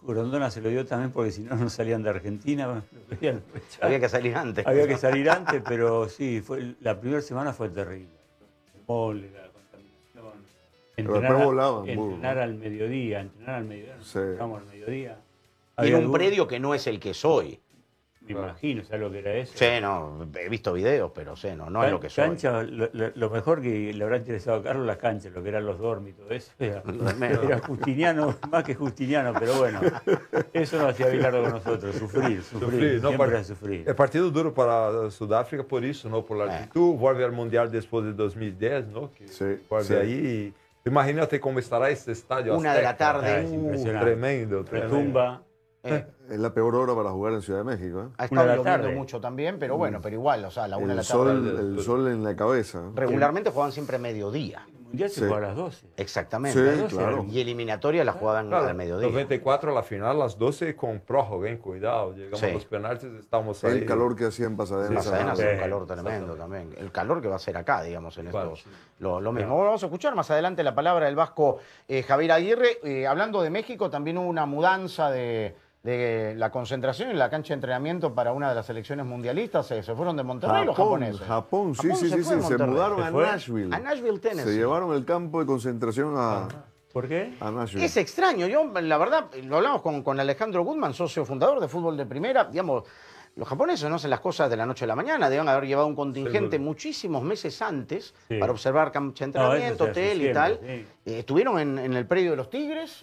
Grondona se lo dio también porque si no salían de Argentina. Bueno, Había que salir antes. Había que salir antes, pero sí, la primera semana fue terrible. El mole, la contaminación. Entrenar al mediodía, Sí. entramos al mediodía. Tiene un predio que no es el que soy. Me imagino, ¿sabes lo que era eso? Sí, no, he visto videos, pero sí, no es lo que soy. Cancha, lo mejor que le habrá interesado a Carlos, las canchas, lo que eran los dormis, todo eso. Era Justiniano, más que Justiniano, pero bueno, eso nos hacía Bilardo con nosotros, sufrir, No, siempre era sufrir. É partido duro para Sudáfrica por isso, não? Por la altitud, volve ao Mundial depois de 2010, não? Que volve aí. Imagínate como estará esse estádio. 1 de la tarde. Es impresionante. Tremendo. Retumba. Es la peor hora para jugar en Ciudad de México. ¿Eh? Ha estado lloviendo mucho también, pero bueno, pero igual, o sea, a la 1 de la tarde. El sol en la cabeza. Regularmente juegan siempre a mediodía. El Mundial se juega a las 12. Exactamente. Sí, a las 12, claro. Y eliminatoria la jugaban al mediodía. 94 la final, las 12 con prórroga, ¿eh? Cuidado. Llegamos a los penaltis, estamos ahí. El calor que hacía en Pasadena. Pasadena hace un calor tremendo también. El calor que va a ser acá, digamos, en estos. Lo mismo. Bueno, vamos a escuchar más adelante la palabra del vasco Javier Aguirre. Hablando de México, también hubo una mudanza de la concentración en la cancha de entrenamiento para una de las selecciones mundialistas. ¿Se fueron de Monterrey los japoneses? Japón, sí. Se mudaron a Nashville. A Nashville, Tennessee. Se llevaron el campo de concentración a... ¿Por qué? A Nashville. Es extraño. Yo, la verdad, lo hablamos con Alejandro Gutman, socio fundador de Fútbol de Primera. Digamos, los japoneses no hacen las cosas de la noche a la mañana. Deben haber llevado un contingente muchísimos meses antes para observar cancha de entrenamiento, hotel y tal. Sí. Estuvieron en el predio de los Tigres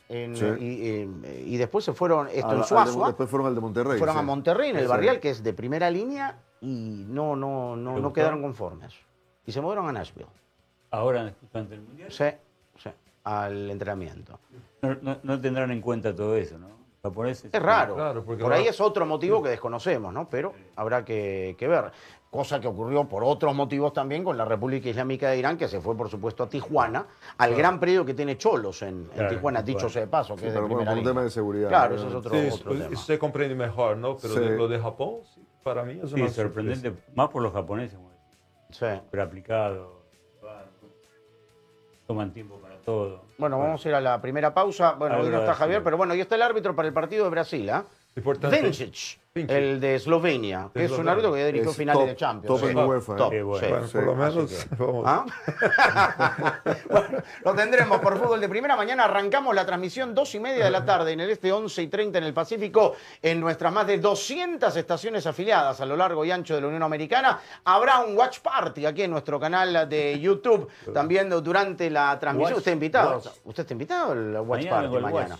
y después se fueron en Suazua. Después fueron al de Monterrey. Fueron a Monterrey, en el Barrial, que es de primera línea, y no quedaron conformes. Y se mudaron a Nashville. ¿Ahora, durante el Mundial? Sí, al entrenamiento. No tendrán en cuenta todo eso, ¿no? Japoneses. Es raro. Claro, por ahí es otro motivo que desconocemos, ¿no? Pero habrá que ver. Cosa que ocurrió por otros motivos también con la República Islámica de Irán, que se fue, por supuesto, a Tijuana, al gran predio que tiene Cholos en Tijuana, dicho sea de paso, que es de primera línea. Por un tema de seguridad. Claro, eso es otro tema. Eso se comprende mejor, ¿no? Pero lo de Japón, para mí es una sorprendente, más por los japoneses. Pero aplicado, toman tiempo para todo. Bueno, vamos a ir a la primera pausa. Bueno, hoy no está Javier, pero bueno, y está el árbitro para el partido de Brasil, ¿ah? Vincic, el de Eslovenia, que es un árbitro que ya dirigió finales de Champions. Top en UEFA. Bueno, por lo menos vamos. Bueno, lo tendremos por Fútbol de Primera. Mañana arrancamos la transmisión 2:30 de la tarde en el este, 11:30 en el Pacífico, en nuestras más de 200 estaciones afiliadas a lo largo y ancho de la Unión Americana. Habrá un watch party aquí en nuestro canal de YouTube también durante la transmisión. ¿Usted está invitado al watch party mañana?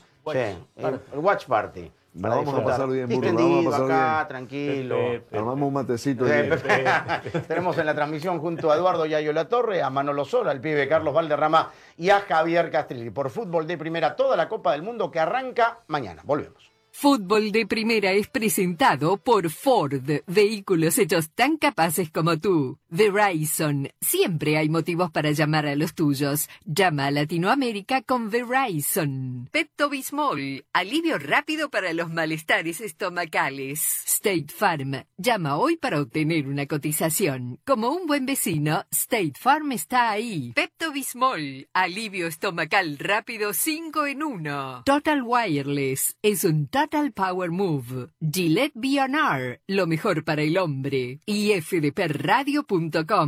El watch party. Vamos a pasar bien, Burro. Vamos a pasar acá, bien. Tranquilo. Armamos un matecito. Tenemos en la transmisión junto a Eduardo Yayo Latorre, a Manolo Sola, al pibe Carlos Valderrama y a Javier Castrilli. Por Fútbol de Primera, toda la Copa del Mundo que arranca mañana. Volvemos. Fútbol de Primera es presentado por Ford, vehículos hechos tan capaces como tú. Verizon, siempre hay motivos para llamar a los tuyos. Llama a Latinoamérica con Verizon. Pepto-Bismol, alivio rápido para los malestares estomacales. State Farm, llama hoy para obtener una cotización. Como un buen vecino, State Farm está ahí. Pepto-Bismol, alivio estomacal rápido 5 en 1. Total Wireless, es un Total Power Move. Gillette B&R, lo mejor para el hombre. Y fdpradio.com.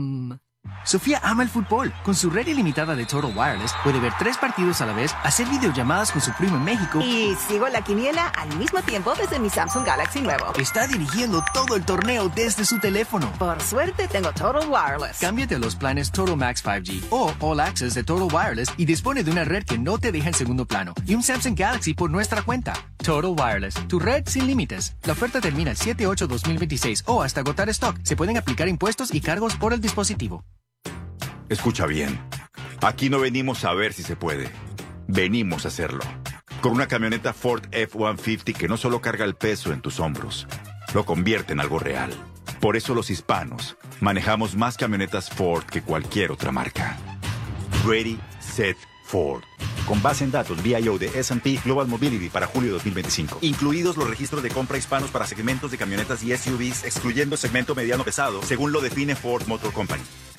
Sofía ama el fútbol. Con su red ilimitada de Total Wireless puede ver 3 partidos a la vez, hacer videollamadas con su primo en México. Y sigo la quiniela al mismo tiempo desde mi Samsung Galaxy nuevo. Está dirigiendo todo el torneo desde su teléfono. Por suerte tengo Total Wireless. Cámbiate a los planes Total Max 5G o All Access de Total Wireless y dispone de una red que no te deja en segundo plano y un Samsung Galaxy por nuestra cuenta. Total Wireless, tu red sin límites. La oferta termina el 7/8/2026 o hasta agotar stock. Se pueden aplicar impuestos y cargos por el dispositivo. Escucha bien. Aquí no venimos a ver si se puede. Venimos a hacerlo. Con una camioneta Ford F-150 que no solo carga el peso en tus hombros, lo convierte en algo real. Por eso los hispanos manejamos más camionetas Ford que cualquier otra marca. Ready, Set, Ford. Con base en datos VIO de S&P Global Mobility para julio de 2025. Incluidos los registros de compra hispanos para segmentos de camionetas y SUVs, excluyendo el segmento mediano pesado, según lo define Ford Motor Company.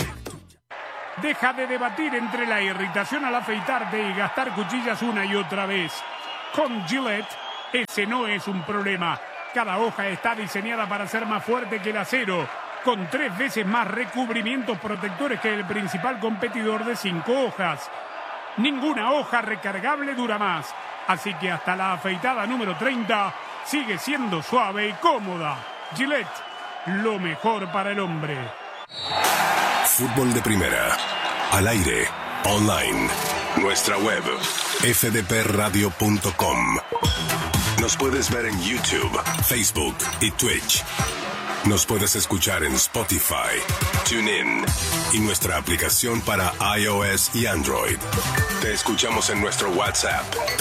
Deja de debatir entre la irritación al afeitarte y gastar cuchillas una y otra vez. Con Gillette, ese no es un problema. Cada hoja está diseñada para ser más fuerte que el acero, con 3 veces más recubrimientos protectores que el principal competidor de 5 hojas. Ninguna hoja recargable dura más, así que hasta la afeitada número 30 sigue siendo suave y cómoda. Gillette, lo mejor para el hombre. Fútbol de primera, al aire, online, nuestra web, fdpradio.com. Nos puedes ver en YouTube, Facebook y Twitch. Nos puedes escuchar en Spotify, TuneIn y nuestra aplicación para iOS y Android. Te escuchamos en nuestro WhatsApp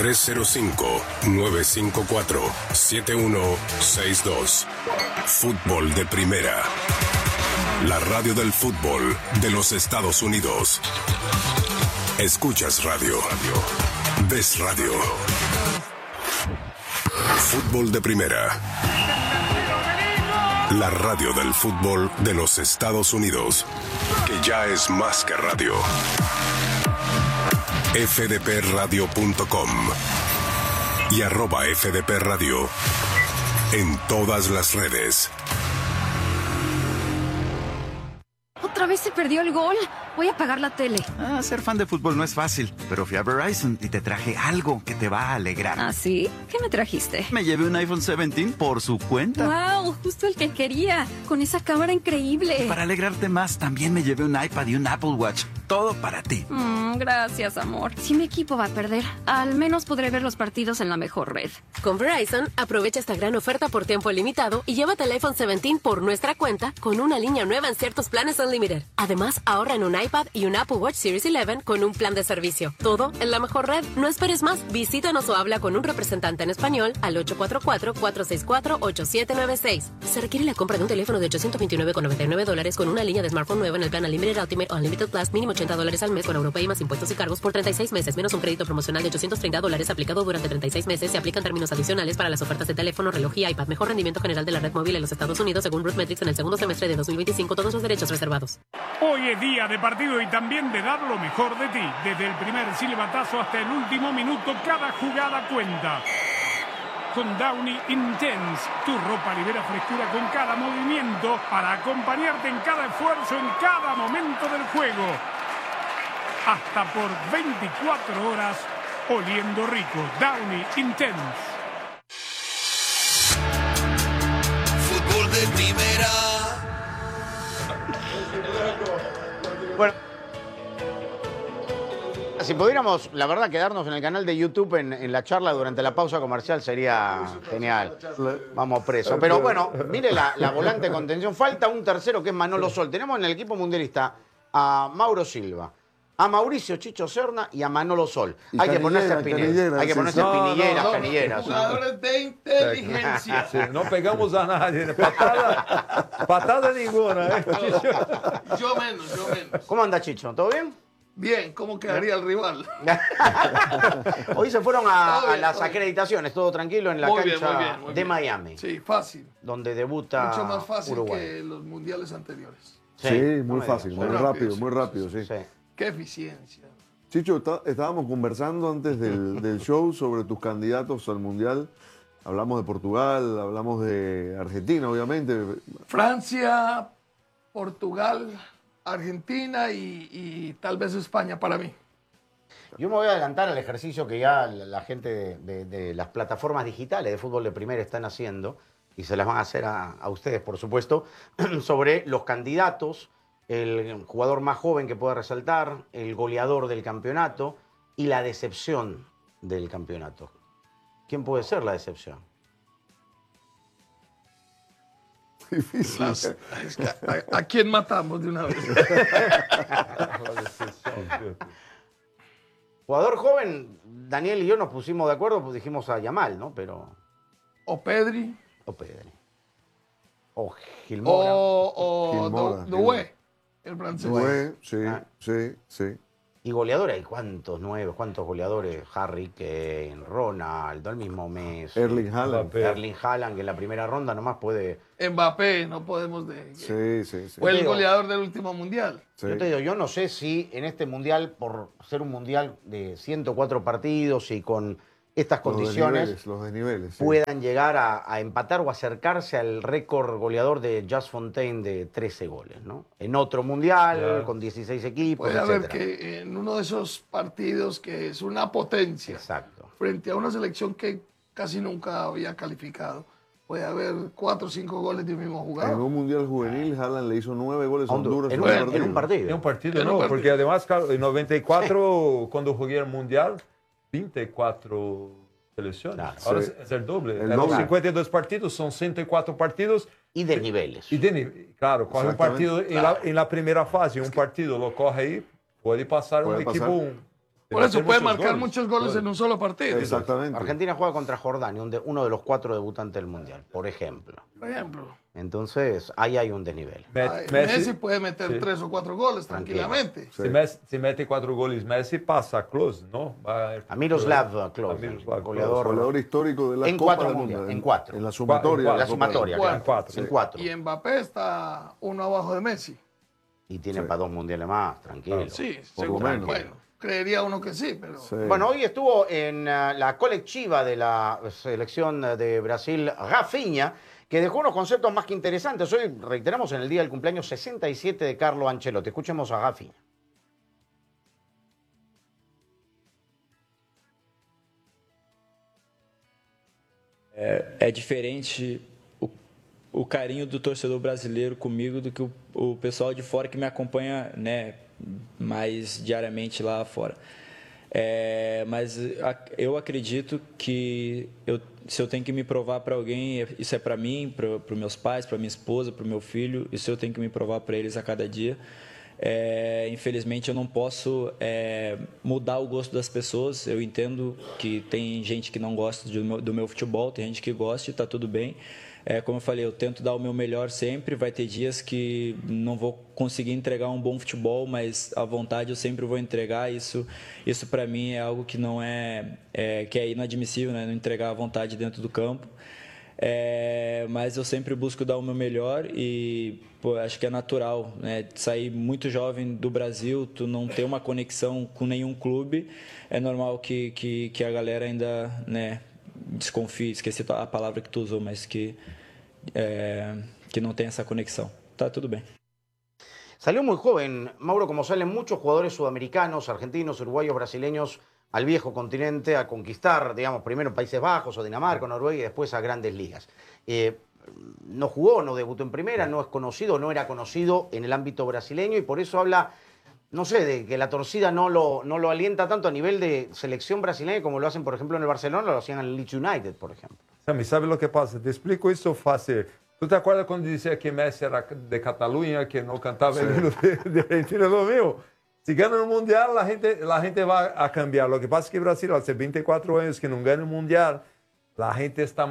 305-954-7162. Fútbol de primera. La radio del fútbol de los Estados Unidos. Escuchas radio. Ves radio. Fútbol de primera. La radio del fútbol de los Estados Unidos, que ya es más que radio. fdpradio.com y @fdpradio en todas las redes. ¿Otra vez se perdió el gol? Voy a apagar la tele. Ser fan de fútbol no es fácil, pero fui a Verizon y te traje algo que te va a alegrar. ¿Ah, sí? ¿Qué me trajiste? Me llevé un iPhone 17 por su cuenta. ¡Wow! Justo el que quería, con esa cámara increíble. Para alegrarte más, también me llevé un iPad y un Apple Watch. Todo para ti. Gracias, amor. Si mi equipo va a perder, al menos podré ver los partidos en la mejor red. Con Verizon, aprovecha esta gran oferta por tiempo limitado y llévate el iPhone 17 por nuestra cuenta con una línea nueva en ciertos planes Unlimited. Además, ahorra en un iPad y un Apple Watch Series 11 con un plan de servicio. Todo en la mejor red. No esperes más. Visítanos o habla con un representante en español al 844-464-8796. Se requiere la compra de un teléfono de $829,99 con una línea de smartphone nueva en el plan Unlimited Ultimate o Unlimited Plus, mínimo $80 al mes con Europay más impuestos y cargos por 36 meses, menos un crédito promocional de $830 aplicado durante 36 meses. Se aplican términos adicionales para las ofertas de teléfono, reloj y iPad. Mejor rendimiento general de la red móvil en los Estados Unidos según RootMetrics en el segundo semestre de 2025. Todos los derechos reservados. Hoy es día de partido y también de dar lo mejor de ti. Desde el primer silbatazo hasta el último minuto, cada jugada cuenta. Con Downy Intense, tu ropa libera frescura con cada movimiento para acompañarte en cada esfuerzo, en cada momento del juego. Hasta por 24 horas, oliendo rico. Downy Intense. Fútbol de primera. Bueno, si pudiéramos, la verdad, quedarnos en el canal de YouTube en la charla durante la pausa comercial sería genial. Vamos preso. Pero bueno, mire la volante de contención. Falta un tercero que es Manolo Sol. Tenemos en el equipo mundialista a Mauro Silva, a Mauricio Chicho Serna y a Manolo Sol. Hay que ponerse espinilleras. Hay que ponerse canilleras. Jugadores de inteligencia. Sí, no pegamos a nadie. Patada ninguna. Yo menos. ¿Cómo anda, Chicho? ¿Todo bien? Bien, ¿cómo quedaría el rival? Hoy se fueron a las acreditaciones, todo tranquilo en la cancha de Miami. Sí, fácil. Donde debuta mucho más fácil Uruguay. que los mundiales anteriores. Sí, muy fácil, muy rápido, sí. Qué eficiencia. Chicho, estábamos conversando antes del show sobre tus candidatos al Mundial. Hablamos de Portugal, hablamos de Argentina, obviamente. Francia, Portugal, Argentina y tal vez España para mí. Yo me voy a adelantar al ejercicio que ya la gente de las plataformas digitales de fútbol de primera están haciendo, y se las van a hacer a ustedes, por supuesto, sobre los candidatos, el jugador más joven que puede resaltar, el goleador del campeonato y la decepción del campeonato. ¿Quién puede ser la decepción? Difícil. ¿A quién matamos de una vez? Jugador joven, Daniel y yo nos pusimos de acuerdo, pues dijimos a Yamal, ¿no? Pero... O Pedri. O Gilmora. O Doué, el francés. Doué, sí. Y goleadores, hay cuántos goleadores, Harry Kane, Ronaldo, el mismo Messi. Erling Haaland, que en la primera ronda nomás puede... Mbappé, no podemos... Sí. Fue el goleador del último mundial. Sí. Yo te digo, yo no sé si en este mundial, por ser un mundial de 104 partidos y con estas condiciones los desniveles, sí, puedan llegar a empatar o acercarse al récord goleador de Just Fontaine de 13 goles, ¿no? En otro mundial, con 16 equipos, puede etcétera. haber que en uno de esos partidos que es una potencia, exacto, frente a una selección que casi nunca había calificado, puede haber 4 o 5 goles de un mismo jugador. En un mundial juvenil, Haaland le hizo 9 goles a Honduras en un partido. En un partido, no, porque además, claro, en 94, cuando jugué el mundial, 24 selecciones. Claro. Ahora es el doble. Eran 52 partidos, son 104 partidos. Y de niveles. Claro, corre un partido en la primera fase, un partido lo coge ahí, puede pasar un equipo... Por eso puede marcar muchos goles en un solo partido. Exactamente. Argentina juega contra Jordania, uno de los 4 debutantes del Mundial, por ejemplo. Entonces, ahí hay un desnivel. Messi puede meter 3 o 4 goles tranquilamente. Si mete 4 goles, Messi pasa a Klose, ¿no? A Miroslav Klose, goleador histórico de la Copa del Mundo. En 4. En la sumatoria. En 4. Y Mbappé está uno abajo de Messi. Y tiene para 2 mundiales más, tranquilo. Sí, por lo menos. Bueno, creería uno que sí, pero... Sí. Bueno, hoy estuvo en la colectiva de la selección de Brasil, Rafinha, que dejó unos conceptos más que interesantes. Hoy, reiteramos, en el día del cumpleaños 67 de Carlo Ancelotti. Escuchemos a Rafinha. É diferente o carinho do torcedor brasileiro comigo do que o pessoal de fora que me acompanha, né, mais diariamente lá fora. Mas eu acredito que se eu tenho que me provar para alguém, isso é para mim, para os meus pais, para minha esposa, para o meu filho, isso eu tenho que me provar para eles a cada dia. Infelizmente eu não posso mudar o gosto das pessoas. Eu entendo que tem gente que não gosta do meu futebol, tem gente que gosta e está tudo bem. Como eu falei, eu tento dar o meu melhor sempre. Vai ter dias que não vou conseguir entregar um bom futebol, mas a vontade eu sempre vou entregar. Isso para mim é algo que não que é inadmissível, né? Não entregar a vontade dentro do campo. Mas eu sempre busco dar o meu melhor e acho que é natural, né? Sair muito jovem do Brasil, tu não ter uma conexão com nenhum clube, é normal que a galera ainda, né, desconfie, esqueci a palavra que tu usou, mas que no tenga esa conexión. Está todo bien. Salió muy joven, Mauro, como salen muchos jugadores sudamericanos, argentinos, uruguayos, brasileños al viejo continente a conquistar, digamos, primero Países Bajos o Dinamarca, Noruega y después a grandes ligas. No jugó, no debutó en primera, no es conocido, no era conocido en el ámbito brasileño y por eso habla, no sé, de que la torcida no lo alienta tanto a nivel de selección brasileña como lo hacen, por ejemplo, en el Barcelona, lo hacían en el Leeds United, por ejemplo. Sammy, ¿sabe lo que pasa? Te explico eso fácil. ¿Tú te acuerdas cuando decía que Messi era de Cataluña, que no cantaba el himno de Argentina? Lo mismo. Si gana el Mundial, la gente va a cambiar. Lo que pasa es que Brasil, hace 24 años que no gana el Mundial, la gente está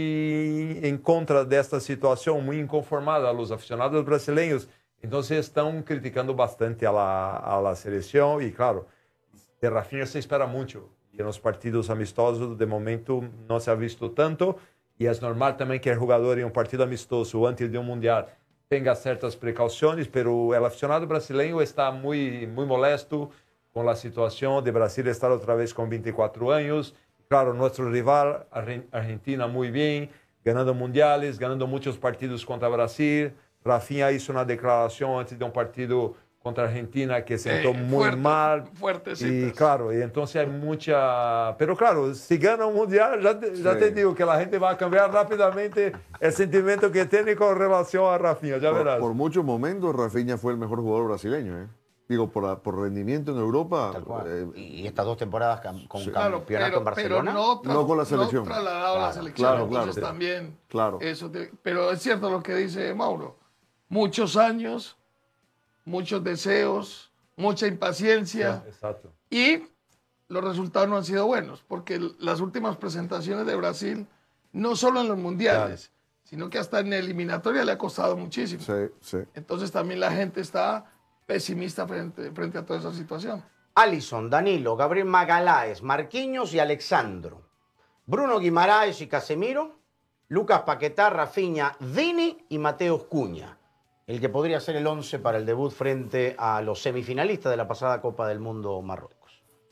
muy en contra de esta situación, muy inconformada. Los aficionados brasileños, entonces están criticando bastante a la selección. Y claro, de Rafinha se espera mucho. Y en los partidos amistosos, de momento, no se ha visto tanto. Y es normal también que el jugador en un partido amistoso antes de un mundial tenga ciertas precauciones, pero el aficionado brasileño está muy molesto con la situación de Brasil estar otra vez con 24 años. Claro, nuestro rival, Argentina, muy bien, ganando mundiales, ganando muchos partidos contra Brasil. Rafinha hizo una declaración antes de un partido contra Argentina que sentó muy mal. Y claro, y entonces hay mucha... Pero claro, si gana un mundial, ya te digo que la gente va a cambiar rápidamente el sentimiento que tiene con relación a Rafinha, ya verás. Por muchos momentos Rafinha fue el mejor jugador brasileño, Digo, por rendimiento en Europa. Y estas 2 temporadas con campeonato en Barcelona. Pero no con la selección. No trasladado a la selección. Entonces Claro. también. Claro. Pero es cierto lo que dice Mauro. Muchos años, muchos deseos, mucha impaciencia. Exacto. Y los resultados no han sido buenos, porque las últimas presentaciones de Brasil, no solo en los mundiales, sino que hasta en eliminatoria le ha costado muchísimo. Sí. Entonces también la gente está pesimista frente a toda esa situación. Alisson, Danilo, Gabriel Magalhães, Marquinhos y Alexandro. Bruno Guimaraes y Casemiro. Lucas Paquetá, Rafinha, Vini y Mateus Cunha. El que podría ser el 11 para el debut frente a los semifinalistas de la pasada Copa del Mundo Marruecos.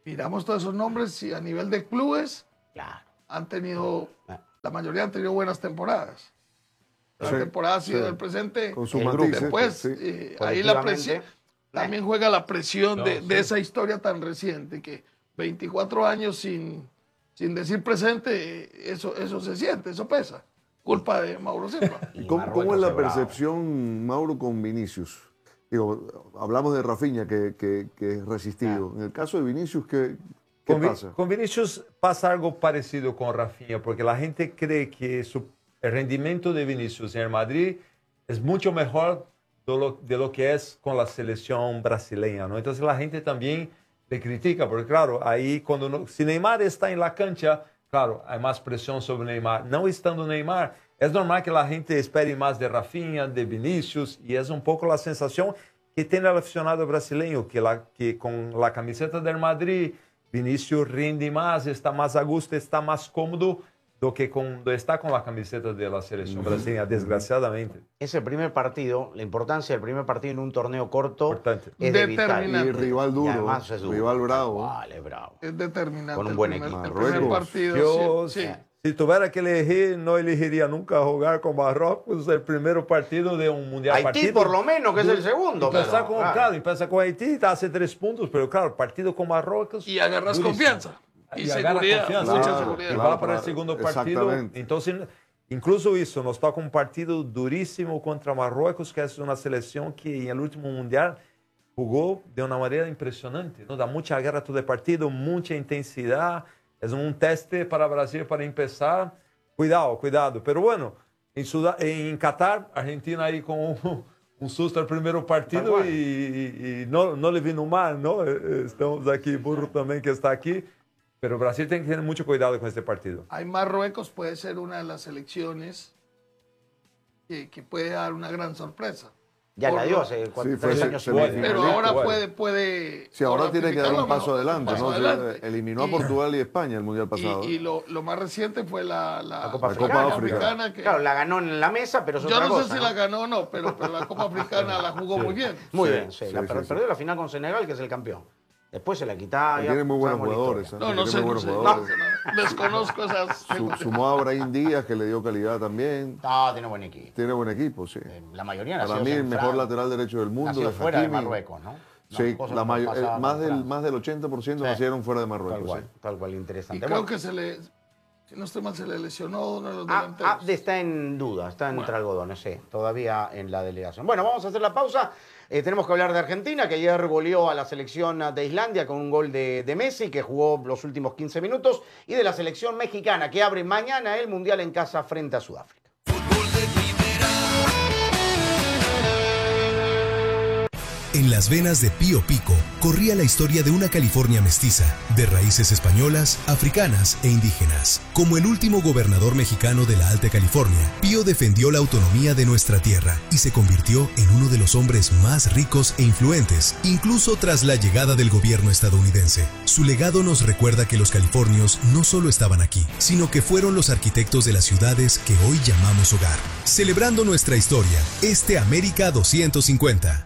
miramos todos esos nombres y a nivel de clubes han tenido, la mayoría han tenido buenas temporadas. La temporada ha sido del presente. Con su después, ahí la presión, también juega la presión de esa historia tan reciente, que 24 años sin decir presente, eso se siente, eso pesa. Culpa de Mauro Silva. ¿Cómo es la percepción, Mauro, con Vinicius? Digo, hablamos de Rafinha, que es resistido. En el caso de Vinicius, ¿qué pasa? Con Vinicius pasa algo parecido con Rafinha, porque la gente cree que el rendimiento de Vinicius en el Madrid es mucho mejor de lo que es con la selección brasileña, ¿no? Entonces la gente también le critica, porque claro, ahí si Neymar está en la cancha, claro, hay más presión sobre Neymar. No estando Neymar, es normal que la gente espere más de Rafinha, de Vinicius, y es un poco la sensación que tiene el aficionado brasileño, que con la camiseta del Madrid, Vinicius rinde más, está más a gusto, está más cómodo do que cuando está con la camiseta de la selección brasileña, desgraciadamente. Es el primer partido, la importancia del primer partido en un torneo corto es determinante. Y rival duro, además es duro. Rival bravo. Vale, bravo. Es determinante. Con un buen equipo. El primer partido, Si tuviera que elegir, no elegiría nunca jugar con Marruecos el primer partido de un mundial. Haití por lo menos, que es el segundo. Empieza con Haití, hace 3 puntos, pero claro, partido con Marruecos. Y agarras confianza. Y seguridad, mucha seguridad. Y va para el segundo partido. Entonces, incluso eso, nos toca un partido durísimo contra Marruecos, que es una selección que en el último mundial jugó de una manera impresionante, ¿no? Da mucha guerra todo el partido, mucha intensidad. Es un teste para Brasil para empezar. Cuidado. Pero bueno, en Qatar, Argentina ahí con un susto al primer partido y no le vino mal, ¿no? Estamos aquí, Burro también que está aquí. Pero Brasil tiene que tener mucho cuidado con este partido. Hay Marruecos, puede ser una de las selecciones que puede dar una gran sorpresa. Ya la dio hace 3 años y medio. Pero ahora puede... Sí, ahora tiene que dar un paso adelante, ¿no? Eliminó a Portugal y España el Mundial pasado. Y lo más reciente fue la Copa Africana. Claro, la ganó en la mesa, pero es otra cosa. Yo no sé si la ganó o no, pero la Copa Africana la jugó muy bien. Muy bien, sí. Perdió la final con Senegal, que es el campeón. Después se la quitaba. Tiene muy buenos jugadores. No sé. Desconozco esas. Sumó a Brahim Díaz, que le dio calidad también. No, tiene buen equipo. Tiene buen equipo, sí. La mayoría nació para mí el mejor lateral derecho del mundo. Nació fuera de Marruecos, ¿no? Sí, más del 80% nacieron fuera de Marruecos. Tal cual, interesante. Y creo que si no estoy mal, se le lesionó uno de los delanteros. Está en duda, está entre algodones, sí, todavía en la delegación. Bueno, vamos a hacer la pausa. Tenemos que hablar de Argentina, que ayer goleó a la selección de Islandia con un gol de Messi, que jugó los últimos 15 minutos, y de la selección mexicana, que abre mañana el Mundial en casa frente a Sudáfrica. En las venas de Pío Pico corría la historia de una California mestiza, de raíces españolas, africanas e indígenas. Como el último gobernador mexicano de la Alta California, Pío defendió la autonomía de nuestra tierra y se convirtió en uno de los hombres más ricos e influentes, incluso tras la llegada del gobierno estadounidense. Su legado nos recuerda que los californios no solo estaban aquí, sino que fueron los arquitectos de las ciudades que hoy llamamos hogar. Celebrando nuestra historia, América 250.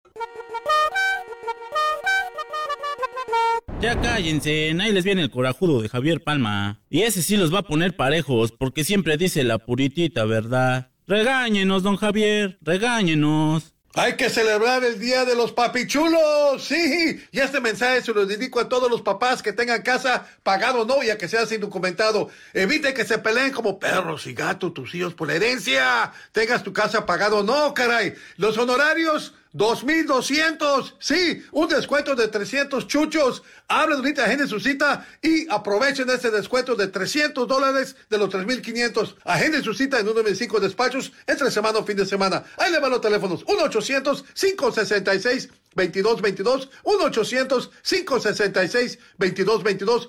Ya cállense, ahí les viene el corajudo de Javier Palma. Y ese sí los va a poner parejos, porque siempre dice la puritita verdad. Regáñenos, don Javier, regáñenos. Hay que celebrar el Día de los Papichulos, sí. Y este mensaje se lo dedico a todos los papás que tengan casa pagado o no, ya que sea sin documentado. Evite que se peleen como perros y gatos tus hijos por la herencia. Tengas tu casa pagado o no, caray. Los honorarios, 2,200. Sí, un descuento de 300 chuchos. Hablen ahorita, agenden su cita y aprovechen este descuento de $300 de los 3,500. Agenden su cita en uno de mis 5 despachos entre semana o fin de semana. Ahí le van los teléfonos: 1-800-566-2222, 1-800-566-2222,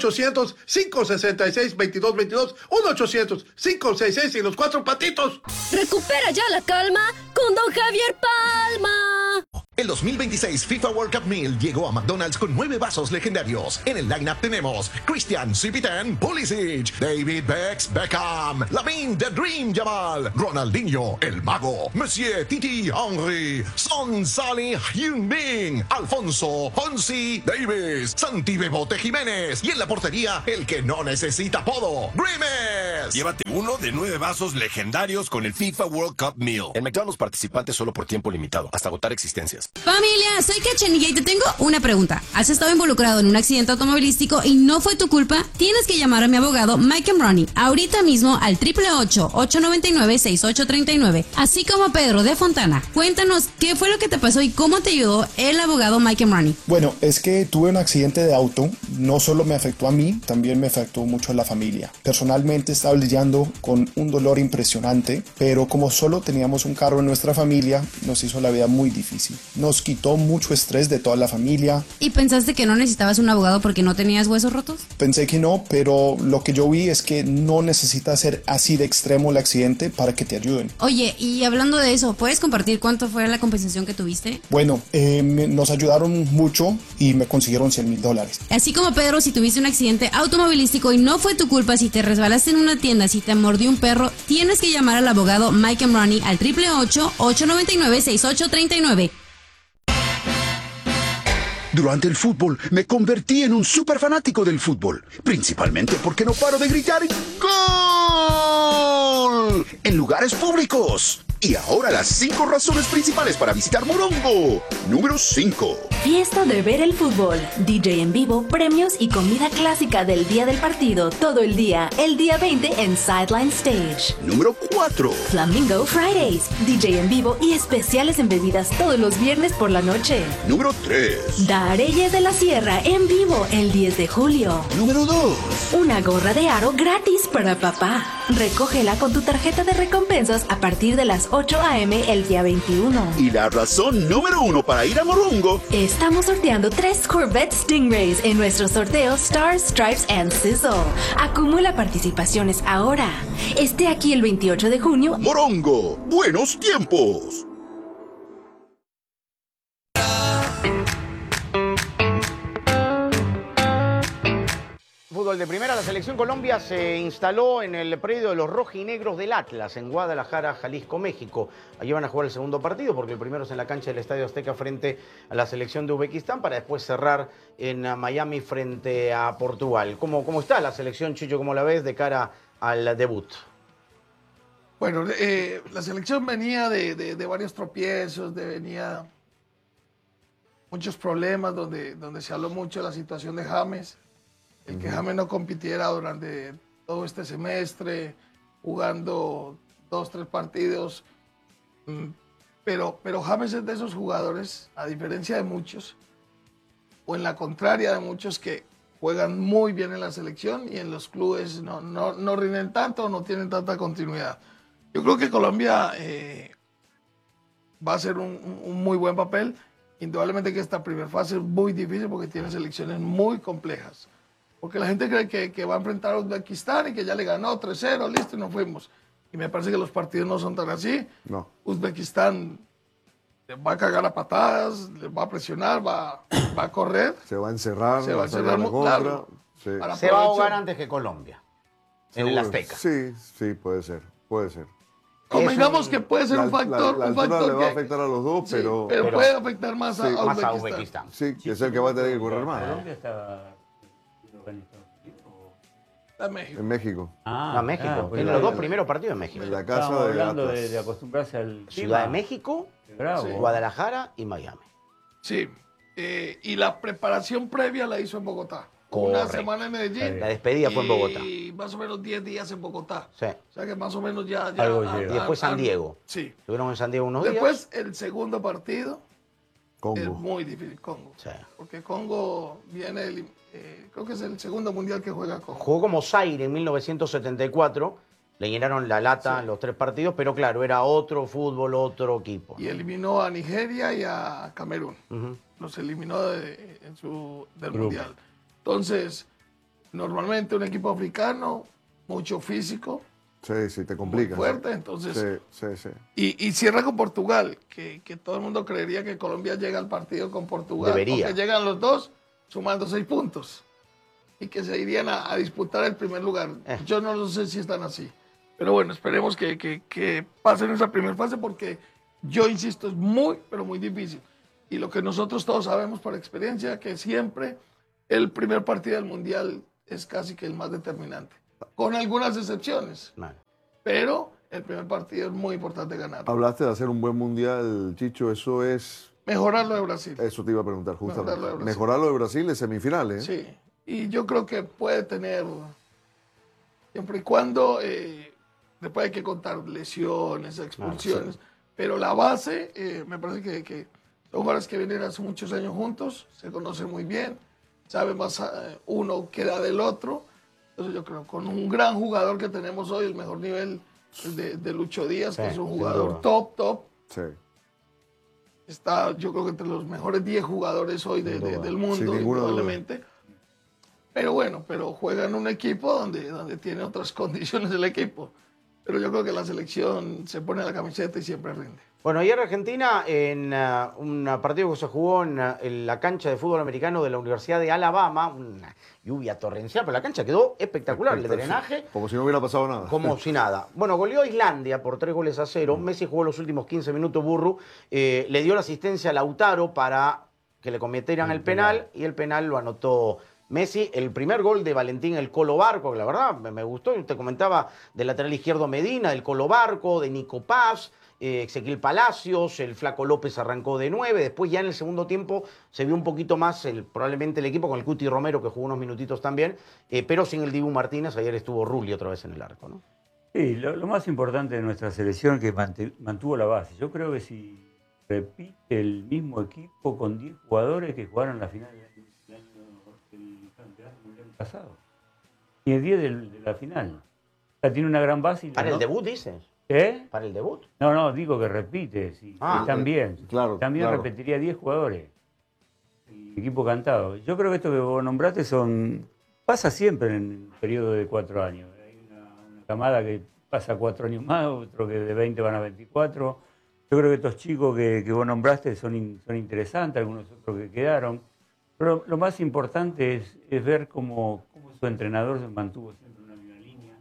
1-800-566-2222, 1-800-566 y los 4 patitos. Recupera ya la calma con don Javier Palma. El 2026 FIFA World Cup Meal llegó a McDonald's con 9 vasos legendarios. En el lineup tenemos Christian Cipitan Pulisic, David Beckham, Lamine The Dream Yamal, Ronaldinho El Mago, Monsieur Titi Henry, Son Salih Heung-min, Alfonso Fonsi Davis, Santi Bebote Jiménez y en la portería el que no necesita apodo, Grimes. Llévate uno de 9 vasos legendarios con el FIFA World Cup Meal. En McDonald's participantes solo por tiempo limitado, hasta agotar existencias. Familia, soy Cachanilla y te tengo una pregunta. ¿Has estado involucrado en un accidente automovilístico y no fue tu culpa? Tienes que llamar a mi abogado Mike Emrani ahorita mismo al 888-899-6839, así como a Pedro de Fontana. Cuéntanos qué fue lo que te pasó y cómo te ayudó el abogado Mike Emrani. Bueno, es que tuve un accidente de auto. No solo me afectó a mí, también me afectó mucho a la familia. Personalmente estaba lidiando con un dolor impresionante, pero como solo teníamos un carro en nuestra familia, nos hizo la vida muy difícil. Nos quitó mucho estrés de toda la familia. ¿Y pensaste que no necesitabas un abogado porque no tenías huesos rotos? Pensé que no, pero lo que yo vi es que no necesita ser así de extremo el accidente para que te ayuden. Oye, y hablando de eso, ¿puedes compartir cuánto fue la compensación que tuviste? Bueno, nos ayudaron mucho y me consiguieron $100,000. Así como Pedro, si tuviste un accidente automovilístico y no fue tu culpa, si te resbalaste en una tienda, si te mordió un perro, tienes que llamar al abogado Mike Emrani al 888-899-6839. Durante el fútbol me convertí en un súper fanático del fútbol, principalmente porque no paro de gritar ¡Gol! En lugares públicos. Y ahora las 5 razones principales para visitar Morongo. Número 5. Fiesta de ver el fútbol, DJ en vivo, premios y comida clásica del día del partido todo el día 20 en Sideline Stage. Número 4. Flamingo Fridays, DJ en vivo y especiales en bebidas todos los viernes por la noche. Número 3. Dareyes de la Sierra en vivo el 10 de julio. Número 2. Una gorra de aro gratis para papá. Recógela con tu tarjeta de recompensas a partir de las 8 a.m. el día 21. Y la razón número 1 para ir a Morongo. Estamos sorteando 3 Corvette Stingrays en nuestro sorteo Stars, Stripes and Sizzle. Acumula participaciones ahora. Esté aquí el 28 de junio. Morongo, buenos tiempos. Fútbol de primera, la selección Colombia se instaló en el predio de los rojinegros del Atlas en Guadalajara, Jalisco, México. Allí van a jugar el segundo partido porque el primero es en la cancha del Estadio Azteca frente a la selección de Uzbekistán para después cerrar en Miami frente a Portugal. ¿Cómo está la selección, Chicho? ¿Cómo la ves de cara al debut? Bueno, la selección venía de varios tropiezos, venía muchos problemas donde se habló mucho de la situación de James. El que James no compitiera durante todo este semestre, jugando 2, 3 partidos. Pero James es de esos jugadores, a diferencia de muchos, o en la contraria de muchos que juegan muy bien en la selección y en los clubes no rinden tanto, no tienen tanta continuidad. Yo creo que Colombia va a hacer un muy buen papel. Indudablemente que esta primera fase es muy difícil porque tiene selecciones muy complejas. Porque la gente cree que va a enfrentar a Uzbekistán y que ya le ganó 3-0, listo, y nos fuimos. Y me parece que los partidos no son tan así. No. Uzbekistán va a cagar a patadas, les va a presionar, va a correr. Se va a encerrar, se va a encerrar la contra. claro, Sí. Se va a ahogar antes que Colombia, en el Azteca. Sí, puede ser. Convengamos que puede ser un factor. La altura le va a afectar a los dos, sí, pero puede afectar más a Uzbekistán. Sí, que es el que va a tener que correr más, ¿no? En México. México. Tiene los 2 primeros partidos en México. En la casa Estamos de hablando Atlas. de acostumbrarse al Ciudad de México, Bravo. Guadalajara y Miami. Sí. Y la preparación previa la hizo en Bogotá. Correcto. Una semana en Medellín. La despedida fue en Bogotá. Y más o menos 10 días en Bogotá. Sí. O sea que más o menos ya Y después San Diego. Sí. Estuvieron en San Diego unos días. Después el segundo partido. Congo. Es muy difícil, Congo. Sí. Porque Congo viene, creo que es el segundo mundial que juega Congo. Jugó como Zaire en 1974. Le llenaron la lata en los 3 partidos, pero claro, era otro fútbol, otro equipo. Y eliminó a Nigeria y a Camerún. Los eliminó del mundial. Entonces, normalmente un equipo africano, mucho físico, Sí, te complica. Muy fuerte, entonces. Sí. Y cierra con Portugal, que todo el mundo creería que Colombia llega al partido con Portugal. Debería. Porque llegan los dos sumando 6 puntos. Y que se irían a disputar el primer lugar. Yo no lo sé si están así. Pero bueno, esperemos que pasen esa primera fase porque yo insisto, es muy, pero muy difícil. Y lo que nosotros todos sabemos por experiencia, que siempre el primer partido del Mundial es casi que el más determinante. Con algunas excepciones. Pero el primer partido es muy importante ganar. Hablaste de hacer un buen Mundial, Chicho, eso es... Mejorar lo de Brasil. Eso te iba a preguntar justamente. Mejorar lo de Brasil en semifinales. Sí, y yo creo que puede tener, siempre y cuando, después hay que contar lesiones, expulsiones, pero la base, me parece que son jugadores que vienen hace muchos años juntos, se conocen muy bien, sabe más uno que da del otro. Entonces yo creo, con un gran jugador que tenemos hoy, el mejor nivel de Lucho Díaz, que es un jugador top. Sí. Está, yo creo que entre los mejores 10 jugadores hoy del mundo, indudablemente. Pero bueno, juega en un equipo donde tiene otras condiciones el equipo. Pero yo creo que la selección se pone la camiseta y siempre rinde. Bueno, ayer Argentina, en un partido que se jugó en la cancha de fútbol americano de la Universidad de Alabama, una lluvia torrencial, pero la cancha quedó espectacular, el drenaje. Como si no hubiera pasado nada. Como si nada. Bueno, goleó a Islandia por 3-0. Messi jugó los últimos 15 minutos, Burru. Le dio la asistencia a Lautaro para que le cometieran el penal, y el penal lo anotó Messi. El primer gol de Valentín el Colo Barco, que la verdad me gustó. Te comentaba del lateral izquierdo Medina, del Colo Barco, de Nico Paz, Ezequiel Palacios, el Flaco López arrancó de 9. Después ya en el segundo tiempo se vio un poquito más probablemente el equipo con el Cuti Romero, que jugó unos minutitos también, pero sin el Dibu Martínez. Ayer estuvo Rulli otra vez en el arco, ¿no? Sí, lo más importante de nuestra selección es que mantuvo la base. Yo creo que si repite el mismo equipo con 10 jugadores que jugaron la final del campeonato mundial pasado. Tiene 10 de la final. O sea, tiene una gran base. ¿Para el debut, dices? ¿Para el debut? No, digo que repite. Sí, también. Claro, también repetiría 10 jugadores. El equipo cantado. Yo creo que esto que vos nombraste pasa siempre en el periodo de 4 años. Hay una camada que pasa 4 años más, otro que de 20 van a 24. Yo creo que estos chicos que vos nombraste son interesantes, algunos otros que quedaron. Pero lo más importante es ver cómo su entrenador se mantuvo siempre en una misma línea.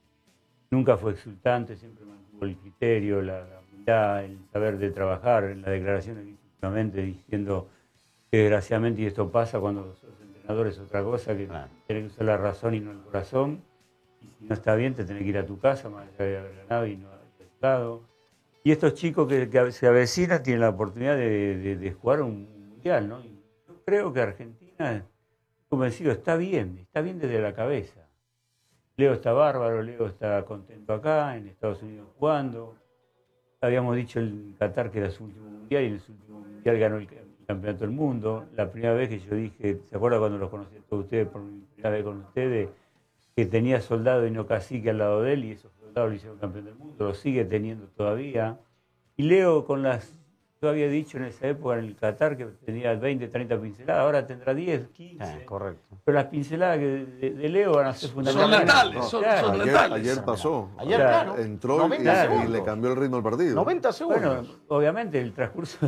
Nunca fue exultante, siempre mantuvo el criterio, la humildad, el saber de trabajar. En la declaración últimamente diciendo que desgraciadamente, y esto pasa cuando sos entrenador, es otra cosa, que tenés que usar la razón y no el corazón. Y si no está bien, te tenés que ir a tu casa, más allá de haber ganado y no haber estado. Y estos chicos que se avecinan tienen la oportunidad de jugar un mundial, ¿no? Y yo creo que Argentina, convencido, está bien desde la cabeza. Leo está bárbaro, Leo está contento acá, en Estados Unidos jugando. Habíamos dicho en Qatar que era su último mundial, y en su último mundial ganó el campeonato del mundo. La primera vez que yo dije, ¿se acuerdan cuando los conocí a todos ustedes, por mi primera vez con ustedes, que tenía soldado y no cacique al lado de él, y esos soldados lo hicieron campeón del mundo, lo sigue teniendo todavía? Y Leo yo había dicho en esa época en el Qatar que tenía 20, 30 pinceladas, ahora tendrá 10, 15. Correcto. Pero las pinceladas de Leo van a ser fundamentales. Son letales. Ayer pasó. Claro. Entró y le cambió el ritmo al partido. 90 segundos. Bueno, obviamente el transcurso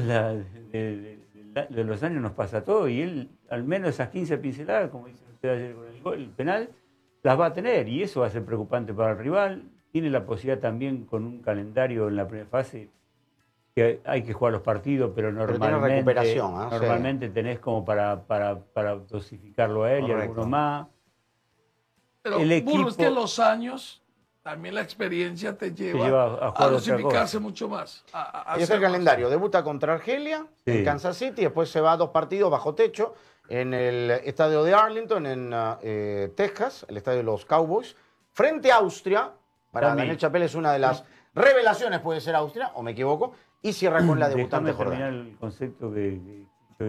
de los años nos pasa todo, y él, al menos esas 15 pinceladas, como dice usted ayer con el penal, las va a tener, y eso va a ser preocupante para el rival. Tiene la posibilidad también, con un calendario en la primera fase, que hay que jugar los partidos, pero normalmente tenés como para dosificarlo a él. Correcto. Y alguno más. Pero Burro, es que los años, también la experiencia te lleva a dosificarse mucho más. Y es el calendario. Debuta contra Argelia, en Kansas City, después se va a 2 partidos bajo techo, en el estadio de Arlington, en Texas, el estadio de los Cowboys, frente a Austria. Para Daniel Chapelle es una de las revelaciones, puede ser Austria, o me equivoco, y cierra con la debutante Jordania. El concepto que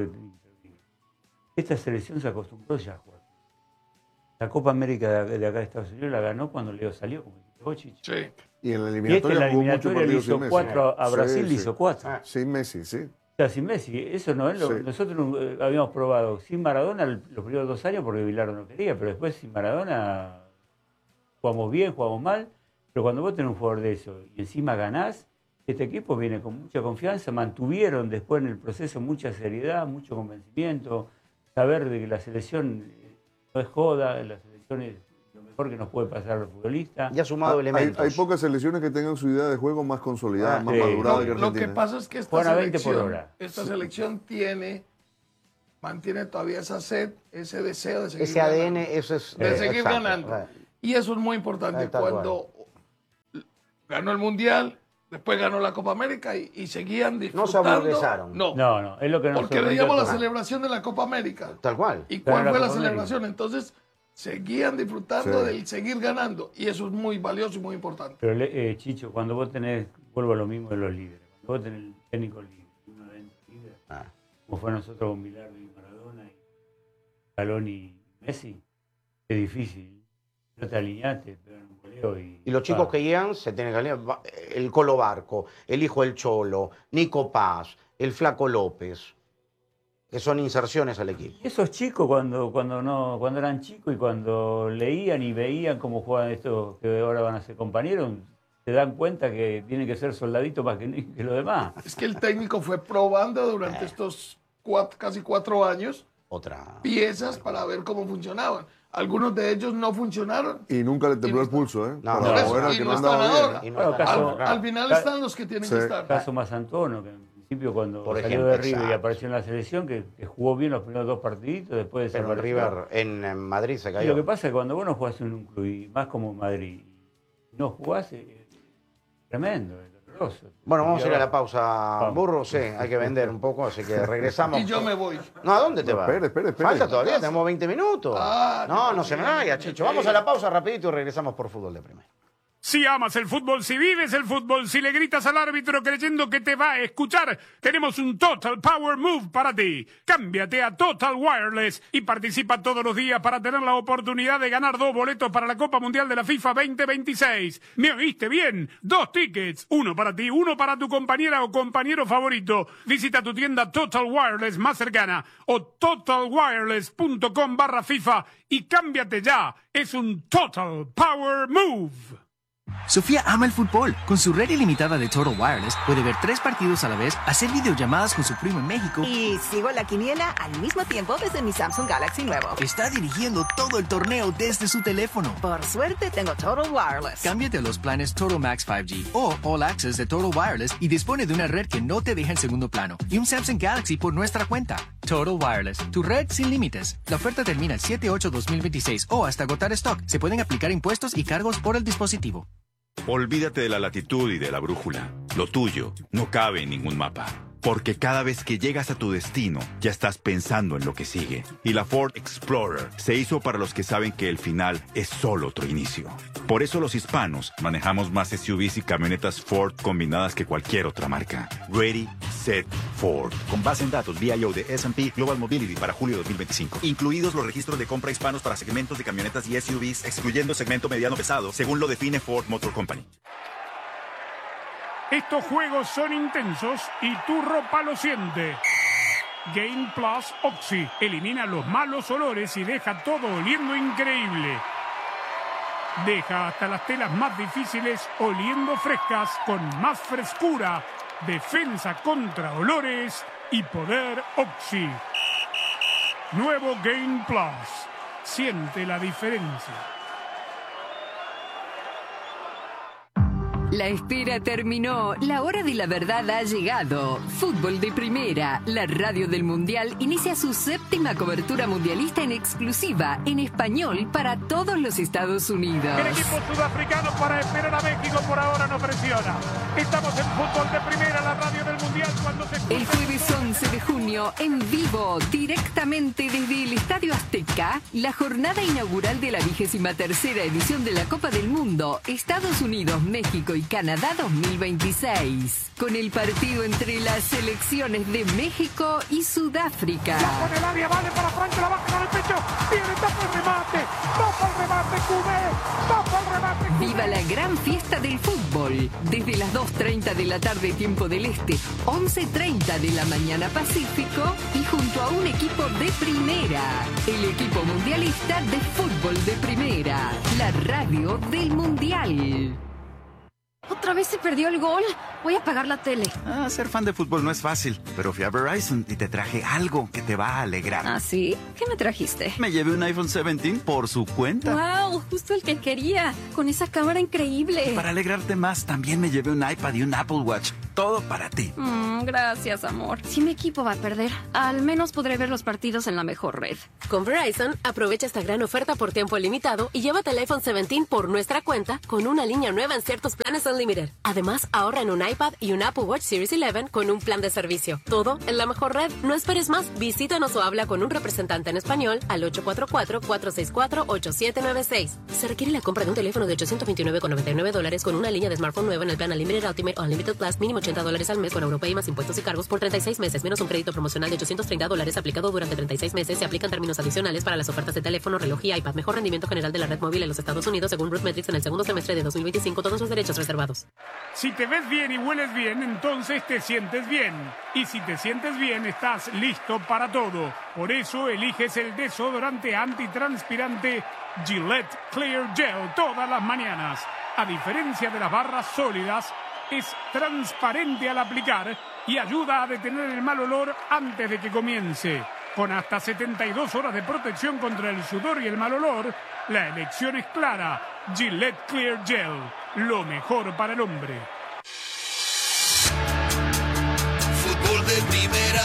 esta selección se acostumbró ya a jugar. La Copa América de acá de Estados Unidos la ganó cuando Leo salió, como dijiste vos, Chicho. Sí. Y en la eliminatoria jugó muchos partidos sin Messi. 4 a Brasil, le hizo 4. Sin Messi, sí. O sea, sin Messi. Eso no es nosotros habíamos probado sin Maradona los primeros 2 años porque Bilardo no quería, pero después sin Maradona jugamos bien, jugamos mal. Pero cuando vos tenés un jugador de eso y encima ganás, este equipo viene con mucha confianza, mantuvieron después en el proceso mucha seriedad, mucho convencimiento, saber de que la selección no es joda, la selección es lo mejor que nos puede pasar al futbolista. Y ha sumado elementos. Hay pocas selecciones que tengan su idea de juego más consolidada, más madurada que Argentina. Lo que pasa es que esta selección mantiene todavía esa sed, ese deseo de seguir ese ADN, eso es de seguir ganando. Y eso es muy importante. Cuando ganó el Mundial, después ganó la Copa América y seguían disfrutando. No se aburguesaron. No, es lo que porque veíamos la celebración de la Copa América. Tal cual. ¿Y cuál fue la celebración? Entonces, seguían disfrutando del seguir ganando. Y eso es muy valioso y muy importante. Pero, Chicho, cuando vos tenés, vuelvo a lo mismo de los líderes, cuando vos tenés el técnico líder, uno adentro líder, como fue nosotros con Bilardo y Maradona, y Scaloni y Messi, es difícil. No te alineaste, pero en un goleo y los chicos que llegan se tienen que alinear. El Colo Barco, el hijo del Cholo, Nico Paz, el Flaco López, que son inserciones al equipo. Y esos chicos cuando eran chicos y cuando leían y veían cómo juegan estos que ahora van a ser compañeros, se dan cuenta que tienen que ser soldaditos más que los demás. Es que el técnico fue probando durante estos casi 4 años piezas para ver cómo funcionaban. Algunos de ellos no funcionaron. Y nunca le tembló el pulso, ¿eh? Al final están los que tienen que estar. Caso Mazantono, que en principio cuando salió de River y apareció en la selección, que jugó bien los primeros 2 partiditos, después pero River en Madrid se cayó. Y lo que pasa es que cuando vos no jugás en un club, y más como Madrid, no jugás, es tremendo, es doloroso. Bueno, vamos a ir a la pausa, Burro, sí, hay que vender un poco, así que regresamos. Y yo me voy. No, ¿a dónde te vas? Espere. Falta todavía, tenemos 20 minutos. No se me vaya, Chicho. Vamos a la pausa rapidito y regresamos por Fútbol de Primera. Si amas el fútbol, si vives el fútbol, si le gritas al árbitro creyendo que te va a escuchar, tenemos un Total Power Move para ti. Cámbiate a Total Wireless y participa todos los días para tener la oportunidad de ganar 2 boletos para la Copa Mundial de la FIFA 2026. ¿Me oíste bien? 2 tickets, uno para ti, uno para tu compañera o compañero favorito. Visita tu tienda Total Wireless más cercana o totalwireless.com/FIFA y cámbiate ya. Es un Total Power Move. Sofía ama el fútbol. Con su red ilimitada de Total Wireless puede ver 3 partidos a la vez, hacer videollamadas con su primo en México. Y sigo la quiniela al mismo tiempo desde mi Samsung Galaxy nuevo. Está dirigiendo todo el torneo desde su teléfono. Por suerte tengo Total Wireless. Cámbiate a los planes Total Max 5G o All Access de Total Wireless y dispone de una red que no te deja en segundo plano y un Samsung Galaxy por nuestra cuenta. Total Wireless, tu red sin límites. La oferta termina el 7/8/2026 o hasta agotar stock. Se pueden aplicar impuestos y cargos por el dispositivo. Olvídate de la latitud y de la brújula. Lo tuyo no cabe en ningún mapa. Porque cada vez que llegas a tu destino, ya estás pensando en lo que sigue. Y la Ford Explorer se hizo para los que saben que el final es solo otro inicio. Por eso los hispanos manejamos más SUVs y camionetas Ford combinadas que cualquier otra marca. Ready, Set, Ford. Con base en datos VIO de S&P Global Mobility para julio de 2025. Incluidos los registros de compra hispanos para segmentos de camionetas y SUVs, excluyendo segmento mediano pesado, según lo define Ford Motor Company. Estos juegos son intensos y tu ropa lo siente. Game Plus Oxy elimina los malos olores y deja todo oliendo increíble. Deja hasta las telas más difíciles oliendo frescas con más frescura, defensa contra olores y poder Oxy. Nuevo Game Plus. Siente la diferencia. La espera terminó, la hora de la verdad ha llegado. Fútbol de Primera, la radio del Mundial, inicia su 7ª cobertura mundialista en exclusiva, en español, para todos los Estados Unidos. El equipo sudafricano para esperar a México por ahora no presiona. Estamos en Fútbol de Primera, la radio del Mundial, cuando se... El jueves 11 de junio, en vivo, directamente desde el Estadio Azteca, la jornada inaugural de la 23ª edición de la Copa del Mundo, Estados Unidos, México y Canadá 2026, con el partido entre las selecciones de México y Sudáfrica. La pone el área, vale para Franco, la baja con el pecho, viene, tapa el remate, tapa el remate, Viva la gran fiesta del fútbol, desde las 2:30 de la tarde tiempo del Este, 11:30 de la mañana Pacífico y junto a un equipo de primera, el equipo mundialista de Fútbol de Primera, la radio del Mundial. ¿Otra vez se perdió el gol? Voy a apagar la tele. Ser fan de fútbol no es fácil, pero fui a Verizon y te traje algo que te va a alegrar. ¿Ah, sí? ¿Qué me trajiste? Me llevé un iPhone 17 por su cuenta. ¡Wow! Justo el que quería. Con esa cámara increíble. Para alegrarte más, también me llevé un iPad y un Apple Watch. Todo para ti. Gracias, amor. Si mi equipo va a perder, al menos podré ver los partidos en la mejor red. Con Verizon, aprovecha esta gran oferta por tiempo limitado y llévate el iPhone 17 por nuestra cuenta con una línea nueva en ciertos planes Unlimited. Además, ahorra en un iPad y un Apple Watch Series 11 con un plan de servicio. Todo en la mejor red. No esperes más. Visítanos o habla con un representante en español al 844-464-8796. Se requiere la compra de un teléfono de $829,99 con una línea de smartphone nueva en el plan Unlimited Ultimate o Unlimited Plus, mínimo $80 al mes con Europay más impuestos y cargos por 36 meses, menos un crédito promocional de $830 aplicado durante 36 meses. Se aplican términos adicionales para las ofertas de teléfono, reloj y iPad. Mejor rendimiento general de la red móvil en los Estados Unidos según RootMetrics en el segundo semestre de 2025. Todos los derechos reservados. Si te ves bien y hueles bien, entonces te sientes bien. Y si te sientes bien, estás listo para todo. Por eso eliges el desodorante antitranspirante Gillette Clear Gel todas las mañanas. A diferencia de las barras sólidas, es transparente al aplicar y ayuda a detener el mal olor antes de que comience. Con hasta 72 horas de protección contra el sudor y el mal olor, la elección es clara. Gillette Clear Gel, lo mejor para el hombre. Fútbol de primera.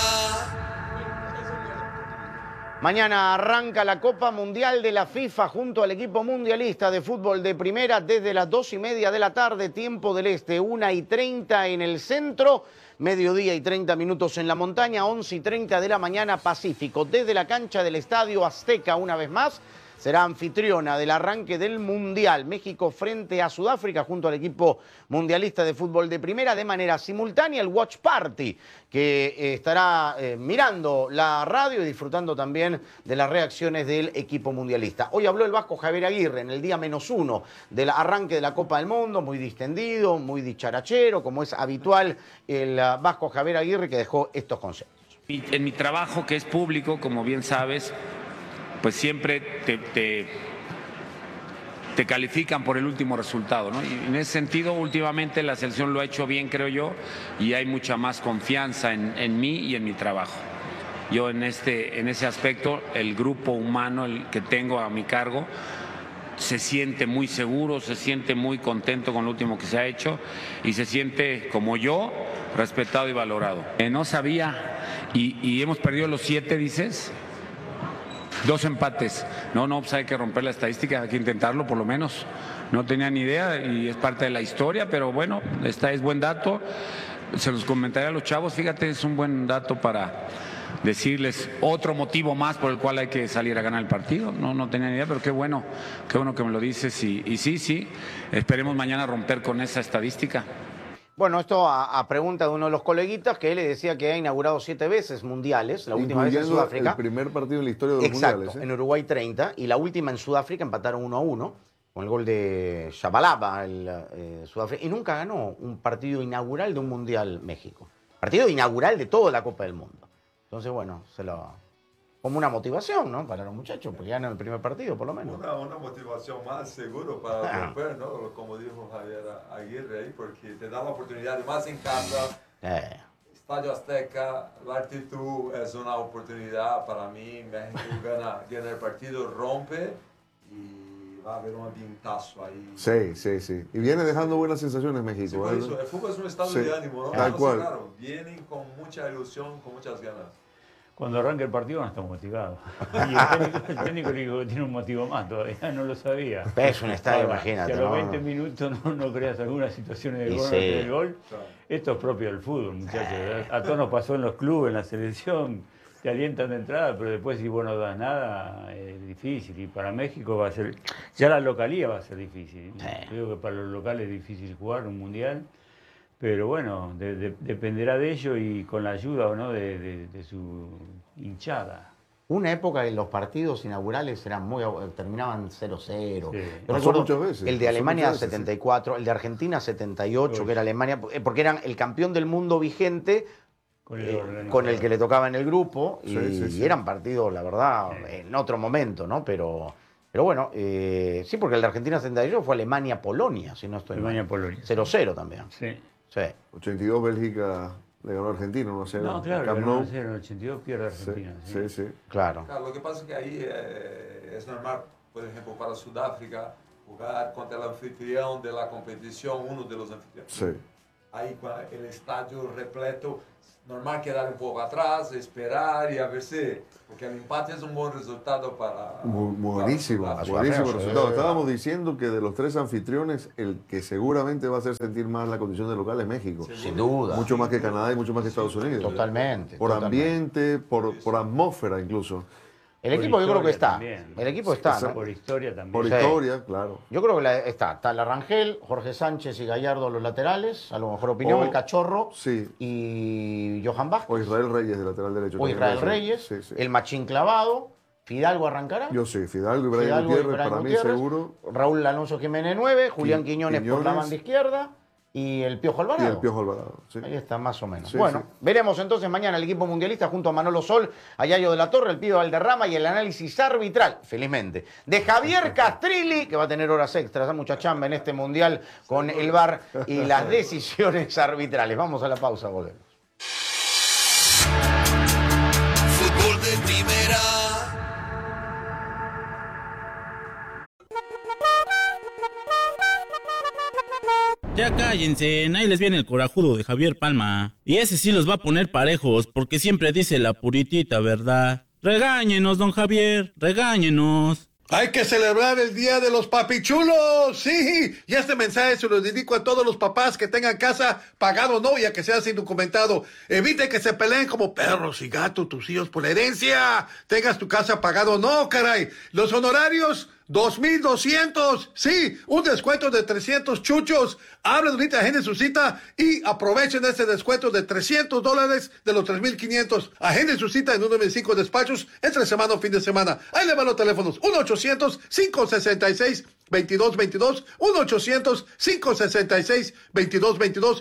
Mañana arranca la Copa Mundial de la FIFA junto al equipo mundialista de fútbol de primera desde las 2:30 de la tarde, tiempo del este, 1:30 en el centro, mediodía y 30 minutos en la montaña, 11:30 de la mañana Pacífico. Desde la cancha del Estadio Azteca, una vez más, será anfitriona del arranque del Mundial. México frente a Sudáfrica junto al equipo mundialista de fútbol de primera de manera simultánea. El Watch Party que estará mirando la radio y disfrutando también de las reacciones del equipo mundialista. Hoy habló el vasco Javier Aguirre en el día -1 del arranque de la Copa del Mundo, muy distendido, muy dicharachero, como es habitual el vasco Javier Aguirre, que dejó estos conceptos. En mi trabajo, que es público, como bien sabes, pues siempre te califican por el último resultado, ¿no? Y en ese sentido, últimamente la selección lo ha hecho bien, creo yo, y hay mucha más confianza en mí y en mi trabajo. Yo en ese aspecto, el grupo humano el que tengo a mi cargo se siente muy seguro, se siente muy contento con lo último que se ha hecho y se siente, como yo, respetado y valorado. No sabía, y hemos perdido los 7, dices. 2 empates. No, pues hay que romper la estadística, hay que intentarlo por lo menos. No tenía ni idea y es parte de la historia, pero bueno, es buen dato. Se los comentaré a los chavos, fíjate, es un buen dato para decirles otro motivo más por el cual hay que salir a ganar el partido. No tenía ni idea, pero qué bueno que me lo dices y sí, esperemos mañana romper con esa estadística. Bueno, esto a pregunta de uno de los coleguitas, que él le decía que ha inaugurado 7 veces mundiales, la última vez en Sudáfrica. El primer partido en la historia de los Exacto, mundiales. en Uruguay 30, y la última en Sudáfrica empataron 1-1, con el gol de Shabalaba, Sudáfrica, y nunca ganó un partido inaugural de un mundial México. Partido inaugural de toda la Copa del Mundo. Entonces, bueno, como una motivación, ¿no? Para los muchachos, porque ganan el primer partido, por lo menos. Una motivación más seguro para romper, ¿no? Como dijo Javier Aguirre ahí, porque te da la oportunidad, más en casa, Estadio Azteca, la altitud es una oportunidad para mí. México gana el partido, rompe y va a haber un ambientazo ahí. Sí. Y viene dejando buenas sensaciones México. Sí, por eso, el fútbol es un estado de ánimo, ¿no? Tal cual. Claro, vienen con mucha ilusión, con muchas ganas. Cuando arranca el partido no está motivado. Y el técnico le dijo que tiene un motivo más todavía, no lo sabía. Es un estadio, imagínate. Si a los 20 minutos no creas algunas situaciones de gol, del gol, esto es propio del fútbol, muchachos. A todos nos pasó en los clubes, en la selección, te alientan de entrada, pero después si vos no das nada, es difícil. Y para México va a ser, ya la localía va a ser difícil. Creo que para los locales es difícil jugar un mundial. Pero bueno, dependerá de ello y con la ayuda o no de su hinchada. Una época en los partidos inaugurales terminaban 0-0. Sí. Yo recuerdo muchas veces. El de Alemania 74, el de Argentina 78, que era Alemania, porque eran el campeón del mundo vigente con el que le tocaba en el grupo y eran partidos, la verdad, en otro momento, ¿no? Pero Pero bueno, sí, porque el de Argentina 78 fue Alemania-Polonia, si no estoy mal. Alemania-Polonia. 0-0 también. Sí. 82 Bélgica le ganó a Argentina, 1-0. No, claro, le ganó 1-0, en el 82 pierde Argentina. Sí. Claro. Lo que pasa es que ahí es normal, por ejemplo, para Sudáfrica, jugar contra el anfitrión de la competición, uno de los anfitriones. Sí. Ahí con el estadio repleto, normal quedar un poco atrás, esperar y a ver si... Porque el empate es un buen resultado para... Buenísimo resultado. Estábamos diciendo que de los 3 anfitriones, el que seguramente va a hacer sentir más la condición de local es México. Sin duda. Mucho más que Canadá y mucho más que Estados Unidos. Totalmente. Por ambiente, por atmósfera incluso. El equipo yo creo que está. El equipo está, ¿no? Por historia también. Por historia, claro. Yo creo que está. Está Larrangel, Jorge Sánchez y Gallardo los laterales, a lo mejor opinión, el Cachorro y Johan Vázquez. O Israel Reyes de lateral derecho. O Israel Reyes, el Machín Clavado, Fidalgo arrancará. Yo sí, Fidalgo y Brian Gutiérrez, para mí seguro. Raúl Alonso Jiménez 9, Julián Quiñones por la banda izquierda. Y el Piojo Alvarado. Sí. Ahí está, más o menos. Veremos entonces mañana el equipo mundialista junto a Manolo Sol, a Yayo de la Torre, el Pibe Valderrama y el análisis arbitral, felizmente, de Javier Castrilli, que va a tener horas extras, mucha chamba en este mundial con el VAR y las decisiones arbitrales. Vamos a la pausa, volvemos. Fútbol de primera. Ya cállense, ahí les viene el corajudo de Javier Palma. Y ese sí los va a poner parejos, porque siempre dice la puritita verdad. Regáñenos, don Javier, regáñenos. Hay que celebrar el Día de los Papichulos, sí. Y este mensaje se lo dedico a todos los papás que tengan casa pagado o no, ya que sea sin documentado. Evite que se peleen como perros y gatos tus hijos por la herencia. Tengas tu casa pagado o no, caray. Los honorarios... 2,200, sí, un descuento de 300 chuchos. Hablen ahorita, agenden su cita y aprovechen este descuento de $300 de los 3,500. Agenden su cita en uno de mis 5 despachos entre semana o fin de semana. Ahí le van los teléfonos: 1-800-566-2222, 1-800-566-2222,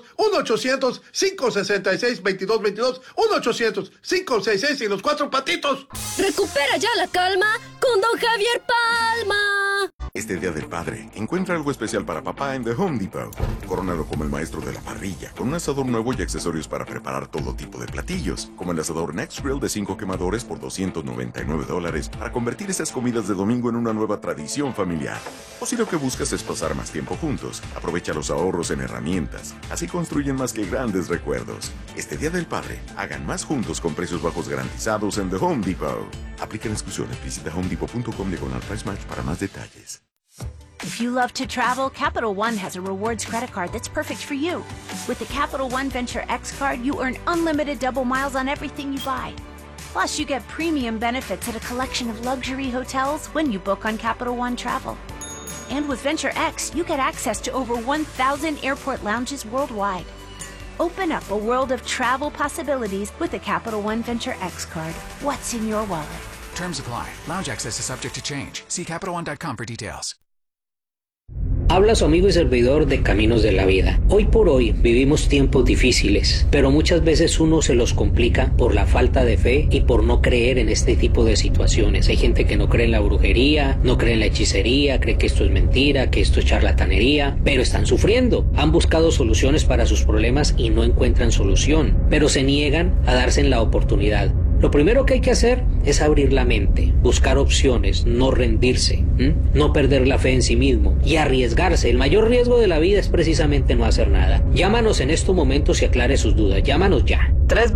1-800-566-2222, 1-800-566 y los 4 patitos. Recupera ya la calma con don Javier Palma. Este Día del Padre, encuentra algo especial para papá en The Home Depot. Corónalo como el maestro de la parrilla, con un asador nuevo y accesorios para preparar todo tipo de platillos, como el asador Next Grill de 5 quemadores por $299 para convertir esas comidas de domingo en una nueva tradición familiar. O si lo que buscas es pasar más tiempo juntos, aprovecha los ahorros en herramientas. Así construyen más que grandes recuerdos. Este Día del Padre, hagan más juntos con precios bajos garantizados en The Home Depot. Aplican exclusiones. Visita homedepot.com/price match para más detalles. If you love to travel, Capital One has a rewards credit card that's perfect for you. With the Capital One Venture X card, you earn unlimited double miles on everything you buy. Plus, you get premium benefits at a collection of luxury hotels when you book on Capital One Travel. And with Venture X, you get access to over 1,000 airport lounges worldwide. Open up a world of travel possibilities with the Capital One Venture X card. What's in your wallet? Terms apply. Lounge access is subject to change. See CapitalOne.com for details. Habla su amigo y servidor de Caminos de la Vida. Hoy por hoy vivimos tiempos difíciles, pero muchas veces uno se los complica por la falta de fe y por no creer en este tipo de situaciones. Hay gente que no cree en la brujería, no cree en la hechicería, cree que esto es mentira, que esto es charlatanería, pero están sufriendo. Han buscado soluciones para sus problemas y no encuentran solución, pero se niegan a darse la oportunidad. Lo primero que hay que hacer es abrir la mente, buscar opciones, no rendirse, no perder la fe en sí mismo y arriesgarse. El mayor riesgo de la vida es precisamente no hacer nada. Llámanos en estos momentos y aclare sus dudas. Llámanos ya.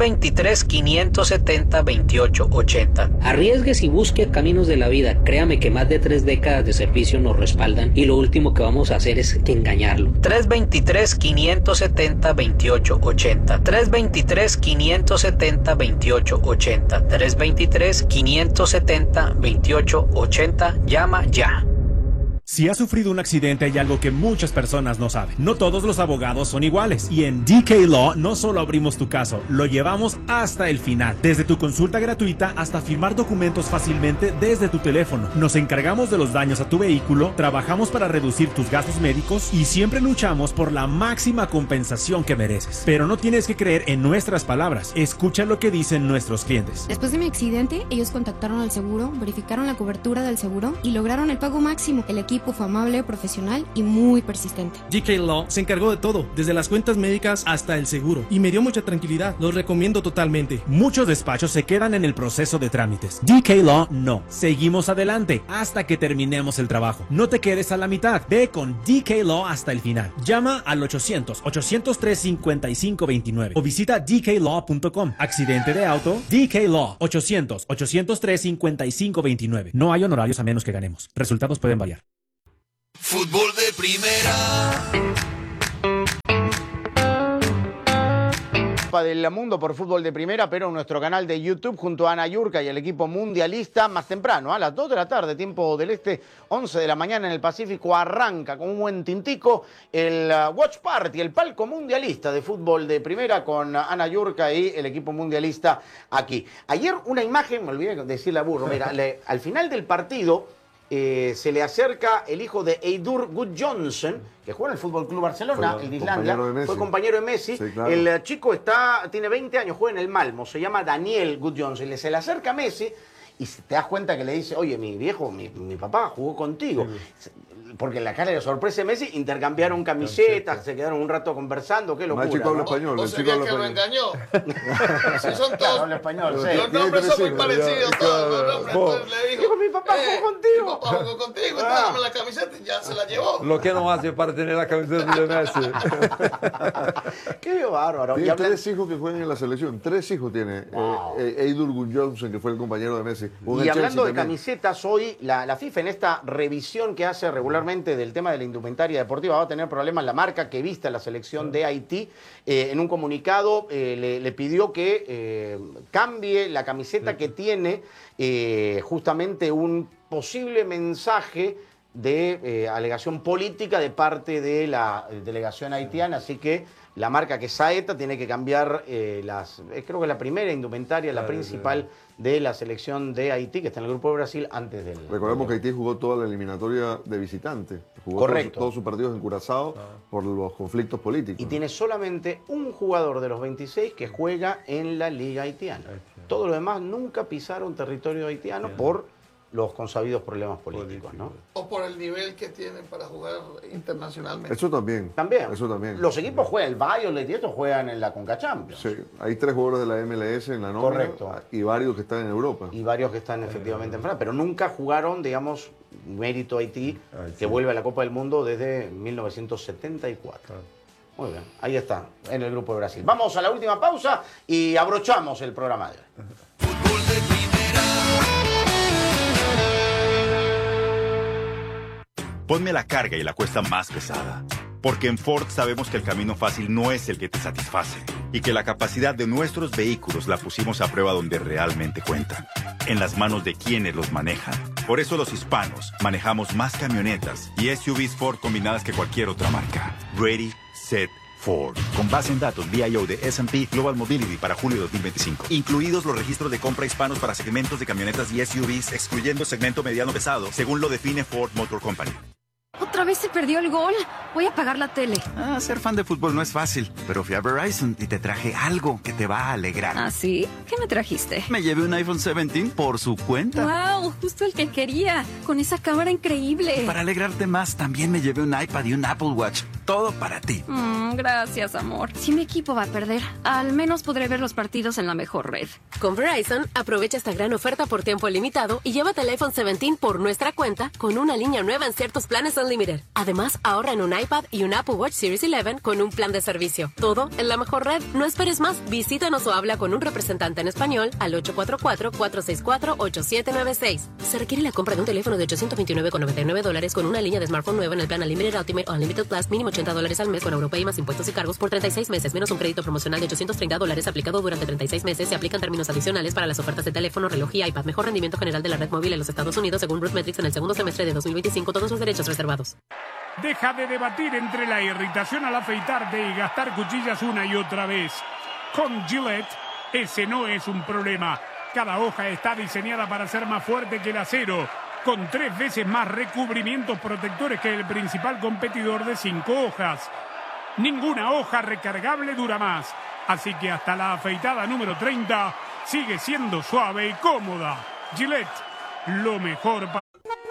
323-570-2880. Arriesgues y busque Caminos de la Vida. Créame que más de 3 décadas de servicio nos respaldan y lo último que vamos a hacer es engañarlo. 323-570-2880. 323-570-2880. 323-570-2880. Llama ya. Si has sufrido un accidente, hay algo que muchas personas no saben. No todos los abogados son iguales. Y en DK Law no solo abrimos tu caso, lo llevamos hasta el final. Desde tu consulta gratuita hasta firmar documentos fácilmente desde tu teléfono. Nos encargamos de los daños a tu vehículo, trabajamos para reducir tus gastos médicos y siempre luchamos por la máxima compensación que mereces. Pero no tienes que creer en nuestras palabras. Escucha lo que dicen nuestros clientes. Después de mi accidente, ellos contactaron al seguro, verificaron la cobertura del seguro y lograron el pago máximo. El equipo fue amable, profesional y muy persistente. DK Law se encargó de todo, desde las cuentas médicas hasta el seguro, y me dio mucha tranquilidad. Los recomiendo totalmente. Muchos despachos se quedan en el proceso de trámites. DK Law no. Seguimos adelante hasta que terminemos el trabajo. No te quedes a la mitad. Ve con DK Law hasta el final. Llama al 800-803-5529 o visita dklaw.com. Accidente de auto, DK Law. 800-803-5529. No hay honorarios a menos que ganemos. Resultados pueden variar. Fútbol de primera. Copa del Mundo por Fútbol de Primera, pero en nuestro canal de YouTube junto a Ana Yurka y el equipo mundialista más temprano, a las 2 de la tarde, tiempo del este, 11 de la mañana en el Pacífico, arranca con un buen tintico el Watch Party, el palco mundialista de Fútbol de Primera con Ana Yurka y el equipo mundialista aquí. Ayer una imagen, me olvidé de decirle a Burro, mira, al final del partido se le acerca el hijo de Eidur Gudjohnsen, que juega en el Fútbol Club Barcelona, el de Islandia, fue compañero de Messi. Sí, claro. El chico tiene 20 años, juega en el Malmo, se llama Daniel Gudjohnsen. Se le acerca a Messi y te das cuenta que le dice, oye, mi viejo, mi papá jugó contigo. Sí. Porque en la cara de sorpresa de Messi intercambiaron camisetas, se quedaron un rato conversando, qué locura. El chico habla español. ¿O sería que lo engañó? Si son todos. Habla español, sí. Los nombres son muy parecidos todos. Los nombres, le dijo, mi papá jugó contigo. Mi papá jugó contigo, dame la camiseta y ya se la llevó. Lo que no hace para tener la camiseta de Messi. Qué bárbaro. Tiene 3 hijos que juegan en la selección. 3 hijos tiene. Wow. Eidur Gudjohnsen, que fue el compañero de Messi. Y hablando de camisetas, hoy la FIFA en esta revisión que hace regularmente del tema de la indumentaria deportiva va a tener problemas. La marca que viste a la selección de Haití en un comunicado le pidió que cambie la camiseta que tiene justamente un posible mensaje de alegación política de parte de la delegación haitiana, así que la marca que es Saeta tiene que cambiar creo que la primera indumentaria, la principal de la selección de Haití, que está en el grupo de Brasil, antes del... Recordemos que Haití jugó toda la eliminatoria de visitante. Jugó todos sus partidos en Curazao por los conflictos políticos. Y tiene solamente un jugador de los 26 que juega en la Liga Haitiana. Todos los demás nunca pisaron territorio haitiano por los consabidos problemas políticos, ¿no? O por el nivel que tienen para jugar internacionalmente. Eso también. Eso también. Los equipos juegan, el Violet y estos juegan en la Conca Champions. Sí, hay 3 jugadores de la MLS en la nómina. Correcto. Y varios que están en Europa. Y varios que están efectivamente en Francia, pero nunca jugaron, digamos, mérito Haití, que vuelve a la Copa del Mundo desde 1974. Muy bien, ahí está, en el grupo de Brasil. Vamos a la última pausa y abrochamos el programa de hoy. Fútbol de primera. Ponme la carga y la cuesta más pesada. Porque en Ford sabemos que el camino fácil no es el que te satisface. Y que la capacidad de nuestros vehículos la pusimos a prueba donde realmente cuentan. En las manos de quienes los manejan. Por eso los hispanos manejamos más camionetas y SUVs Ford combinadas que cualquier otra marca. Ready, set, Ford. Con base en datos VIO de S&P Global Mobility para julio de 2025. Incluidos los registros de compra hispanos para segmentos de camionetas y SUVs, excluyendo segmento mediano pesado, según lo define Ford Motor Company. Otra vez se perdió el gol. Voy a apagar la tele. Ser fan de fútbol no es fácil, pero fui a Verizon y te traje algo que te va a alegrar. ¿Ah, sí? ¿Qué me trajiste? Me llevé un iPhone 17 por su cuenta. ¡Wow! Justo el que quería. Con esa cámara increíble. Para alegrarte más, también me llevé un iPad y un Apple Watch. Todo para ti. Gracias, amor. Si mi equipo va a perder, al menos podré ver los partidos en la mejor red. Con Verizon, aprovecha esta gran oferta por tiempo limitado y llévate el iPhone 17 por nuestra cuenta con una línea nueva en ciertos planes Unlimited. Además, ahorra en un iPad y un Apple Watch Series 11 con un plan de servicio. Todo en la mejor red. No esperes más. Visítanos o habla con un representante en español al 844-464-8796. Se requiere la compra de un teléfono de $829.99 con una línea de smartphone nueva en el plan Unlimited Ultimate o Unlimited Plus, mínimo $80 $1,080 al mes con Europay más impuestos y cargos por 36 meses, menos un crédito promocional de $830 aplicado durante 36 meses. Se aplican términos adicionales para las ofertas de teléfono, reloj y iPad. Mejor rendimiento general de la red móvil en los Estados Unidos según RootMetrics en el segundo semestre de 2025. Todos los derechos reservados. Deja de debatir entre la irritación al afeitarte y gastar cuchillas una y otra vez. Con Gillette, ese no es un problema. Cada hoja está diseñada para ser más fuerte que el acero, con 3 veces más recubrimientos protectores que el principal competidor de 5 hojas. Ninguna hoja recargable dura más, así que hasta la afeitada número 30 sigue siendo suave y cómoda. Gillette, lo mejor para...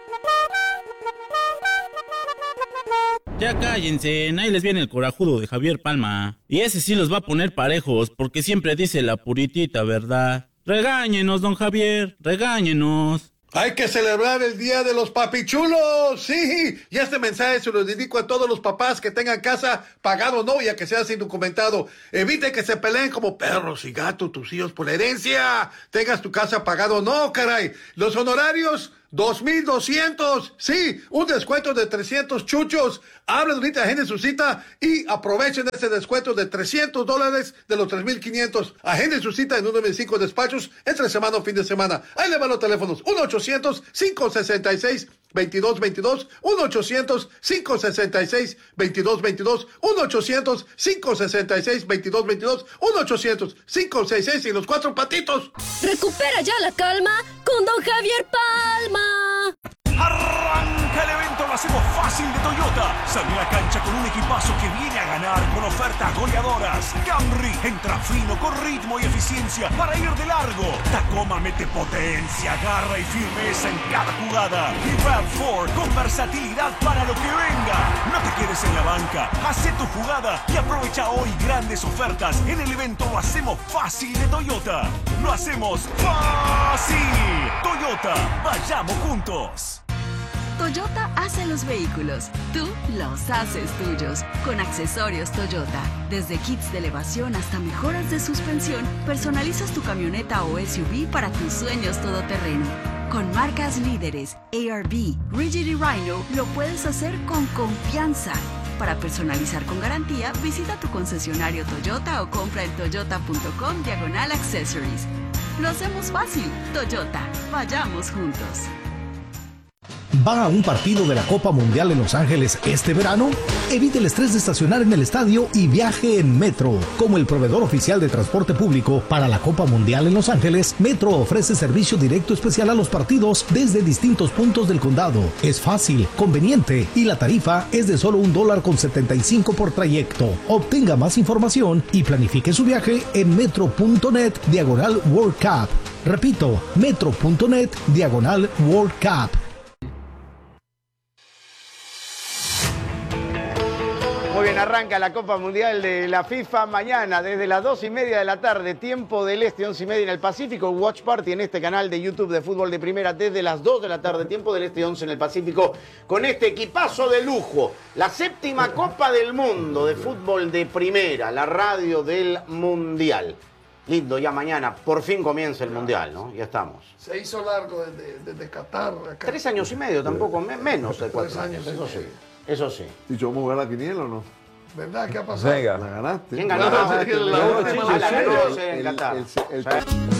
Ya cállense, ahí les viene el corajudo de Javier Palma. Y ese sí los va a poner parejos, porque siempre dice la puritita verdad. Regáñenos, don Javier, regáñenos. Hay que celebrar el Día de los Papichulos, sí. Y este mensaje se lo dedico a todos los papás que tengan casa pagado o no, ya que sea sin documentado. Evite que se peleen como perros y gatos tus hijos por la herencia. Tengas tu casa pagado o no, caray. Los honorarios, 2,200. Sí, un descuento de 300 chuchos. Hablen ahorita, agenden su cita y aprovechen ese descuento de $300 de los 3,500. Agenden su cita en uno de mis 5 despachos entre semana o fin de semana. Ahí le van los teléfonos. 1-800-566-2222. 1-800-566-2222. 1-800-566-2222. 1-800-566 y los 4 patitos. Recupera ya la calma con don Javier Palma. Arranca el evento, lo hacemos fácil de Toyota. Sale a la cancha con un equipazo que viene a ganar con ofertas goleadoras. Camry entra fino con ritmo y eficiencia para ir de largo. Tacoma mete potencia, garra y firmeza en cada jugada. Y RAV4 con versatilidad para lo que venga. No te quedes en la banca, hace tu jugada y aprovecha hoy grandes ofertas en el evento. Lo hacemos fácil de Toyota. Lo hacemos fácil. Toyota, vayamos juntos. Toyota hace los vehículos, tú los haces tuyos. Con accesorios Toyota, desde kits de elevación hasta mejoras de suspensión, personalizas tu camioneta o SUV para tus sueños todoterreno. Con marcas líderes, ARB, Rigid y Rhino, lo puedes hacer con confianza. Para personalizar con garantía, visita tu concesionario Toyota o compra en toyota.com/accessories. Lo hacemos fácil. Toyota, vayamos juntos. ¿Va a un partido de la Copa Mundial en Los Ángeles este verano? Evite el estrés de estacionar en el estadio y viaje en Metro. Como el proveedor oficial de transporte público para la Copa Mundial en Los Ángeles, Metro ofrece servicio directo especial a los partidos desde distintos puntos del condado. Es fácil, conveniente y la tarifa es de solo $1.75 por trayecto. Obtenga más información y planifique su viaje en metro.net/World Cup. Repito, metro.net/World Cup. Muy bien, arranca la Copa Mundial de la FIFA mañana desde las 2:30 de la tarde, tiempo del este, 11:30 en el Pacífico. Watch Party en este canal de YouTube de Fútbol de Primera desde las 2 de la tarde, tiempo del este, 11 en el Pacífico, con este equipazo de lujo. La 7ª Copa del Mundo de Fútbol de Primera, la radio del Mundial. Lindo, ya mañana por fin comienza el Mundial, ¿no? Ya estamos. Se hizo largo desde Qatar. Acá. 3 años y medio, tampoco, menos de 4 años, eso sí. Eso sí. ¿Y yo vamos a jugar la quiniela o no? ¿Verdad? ¿Qué ha pasado? Venga. La ganaste. ¿Quién ganó? La ganó. La ganó en Qatar.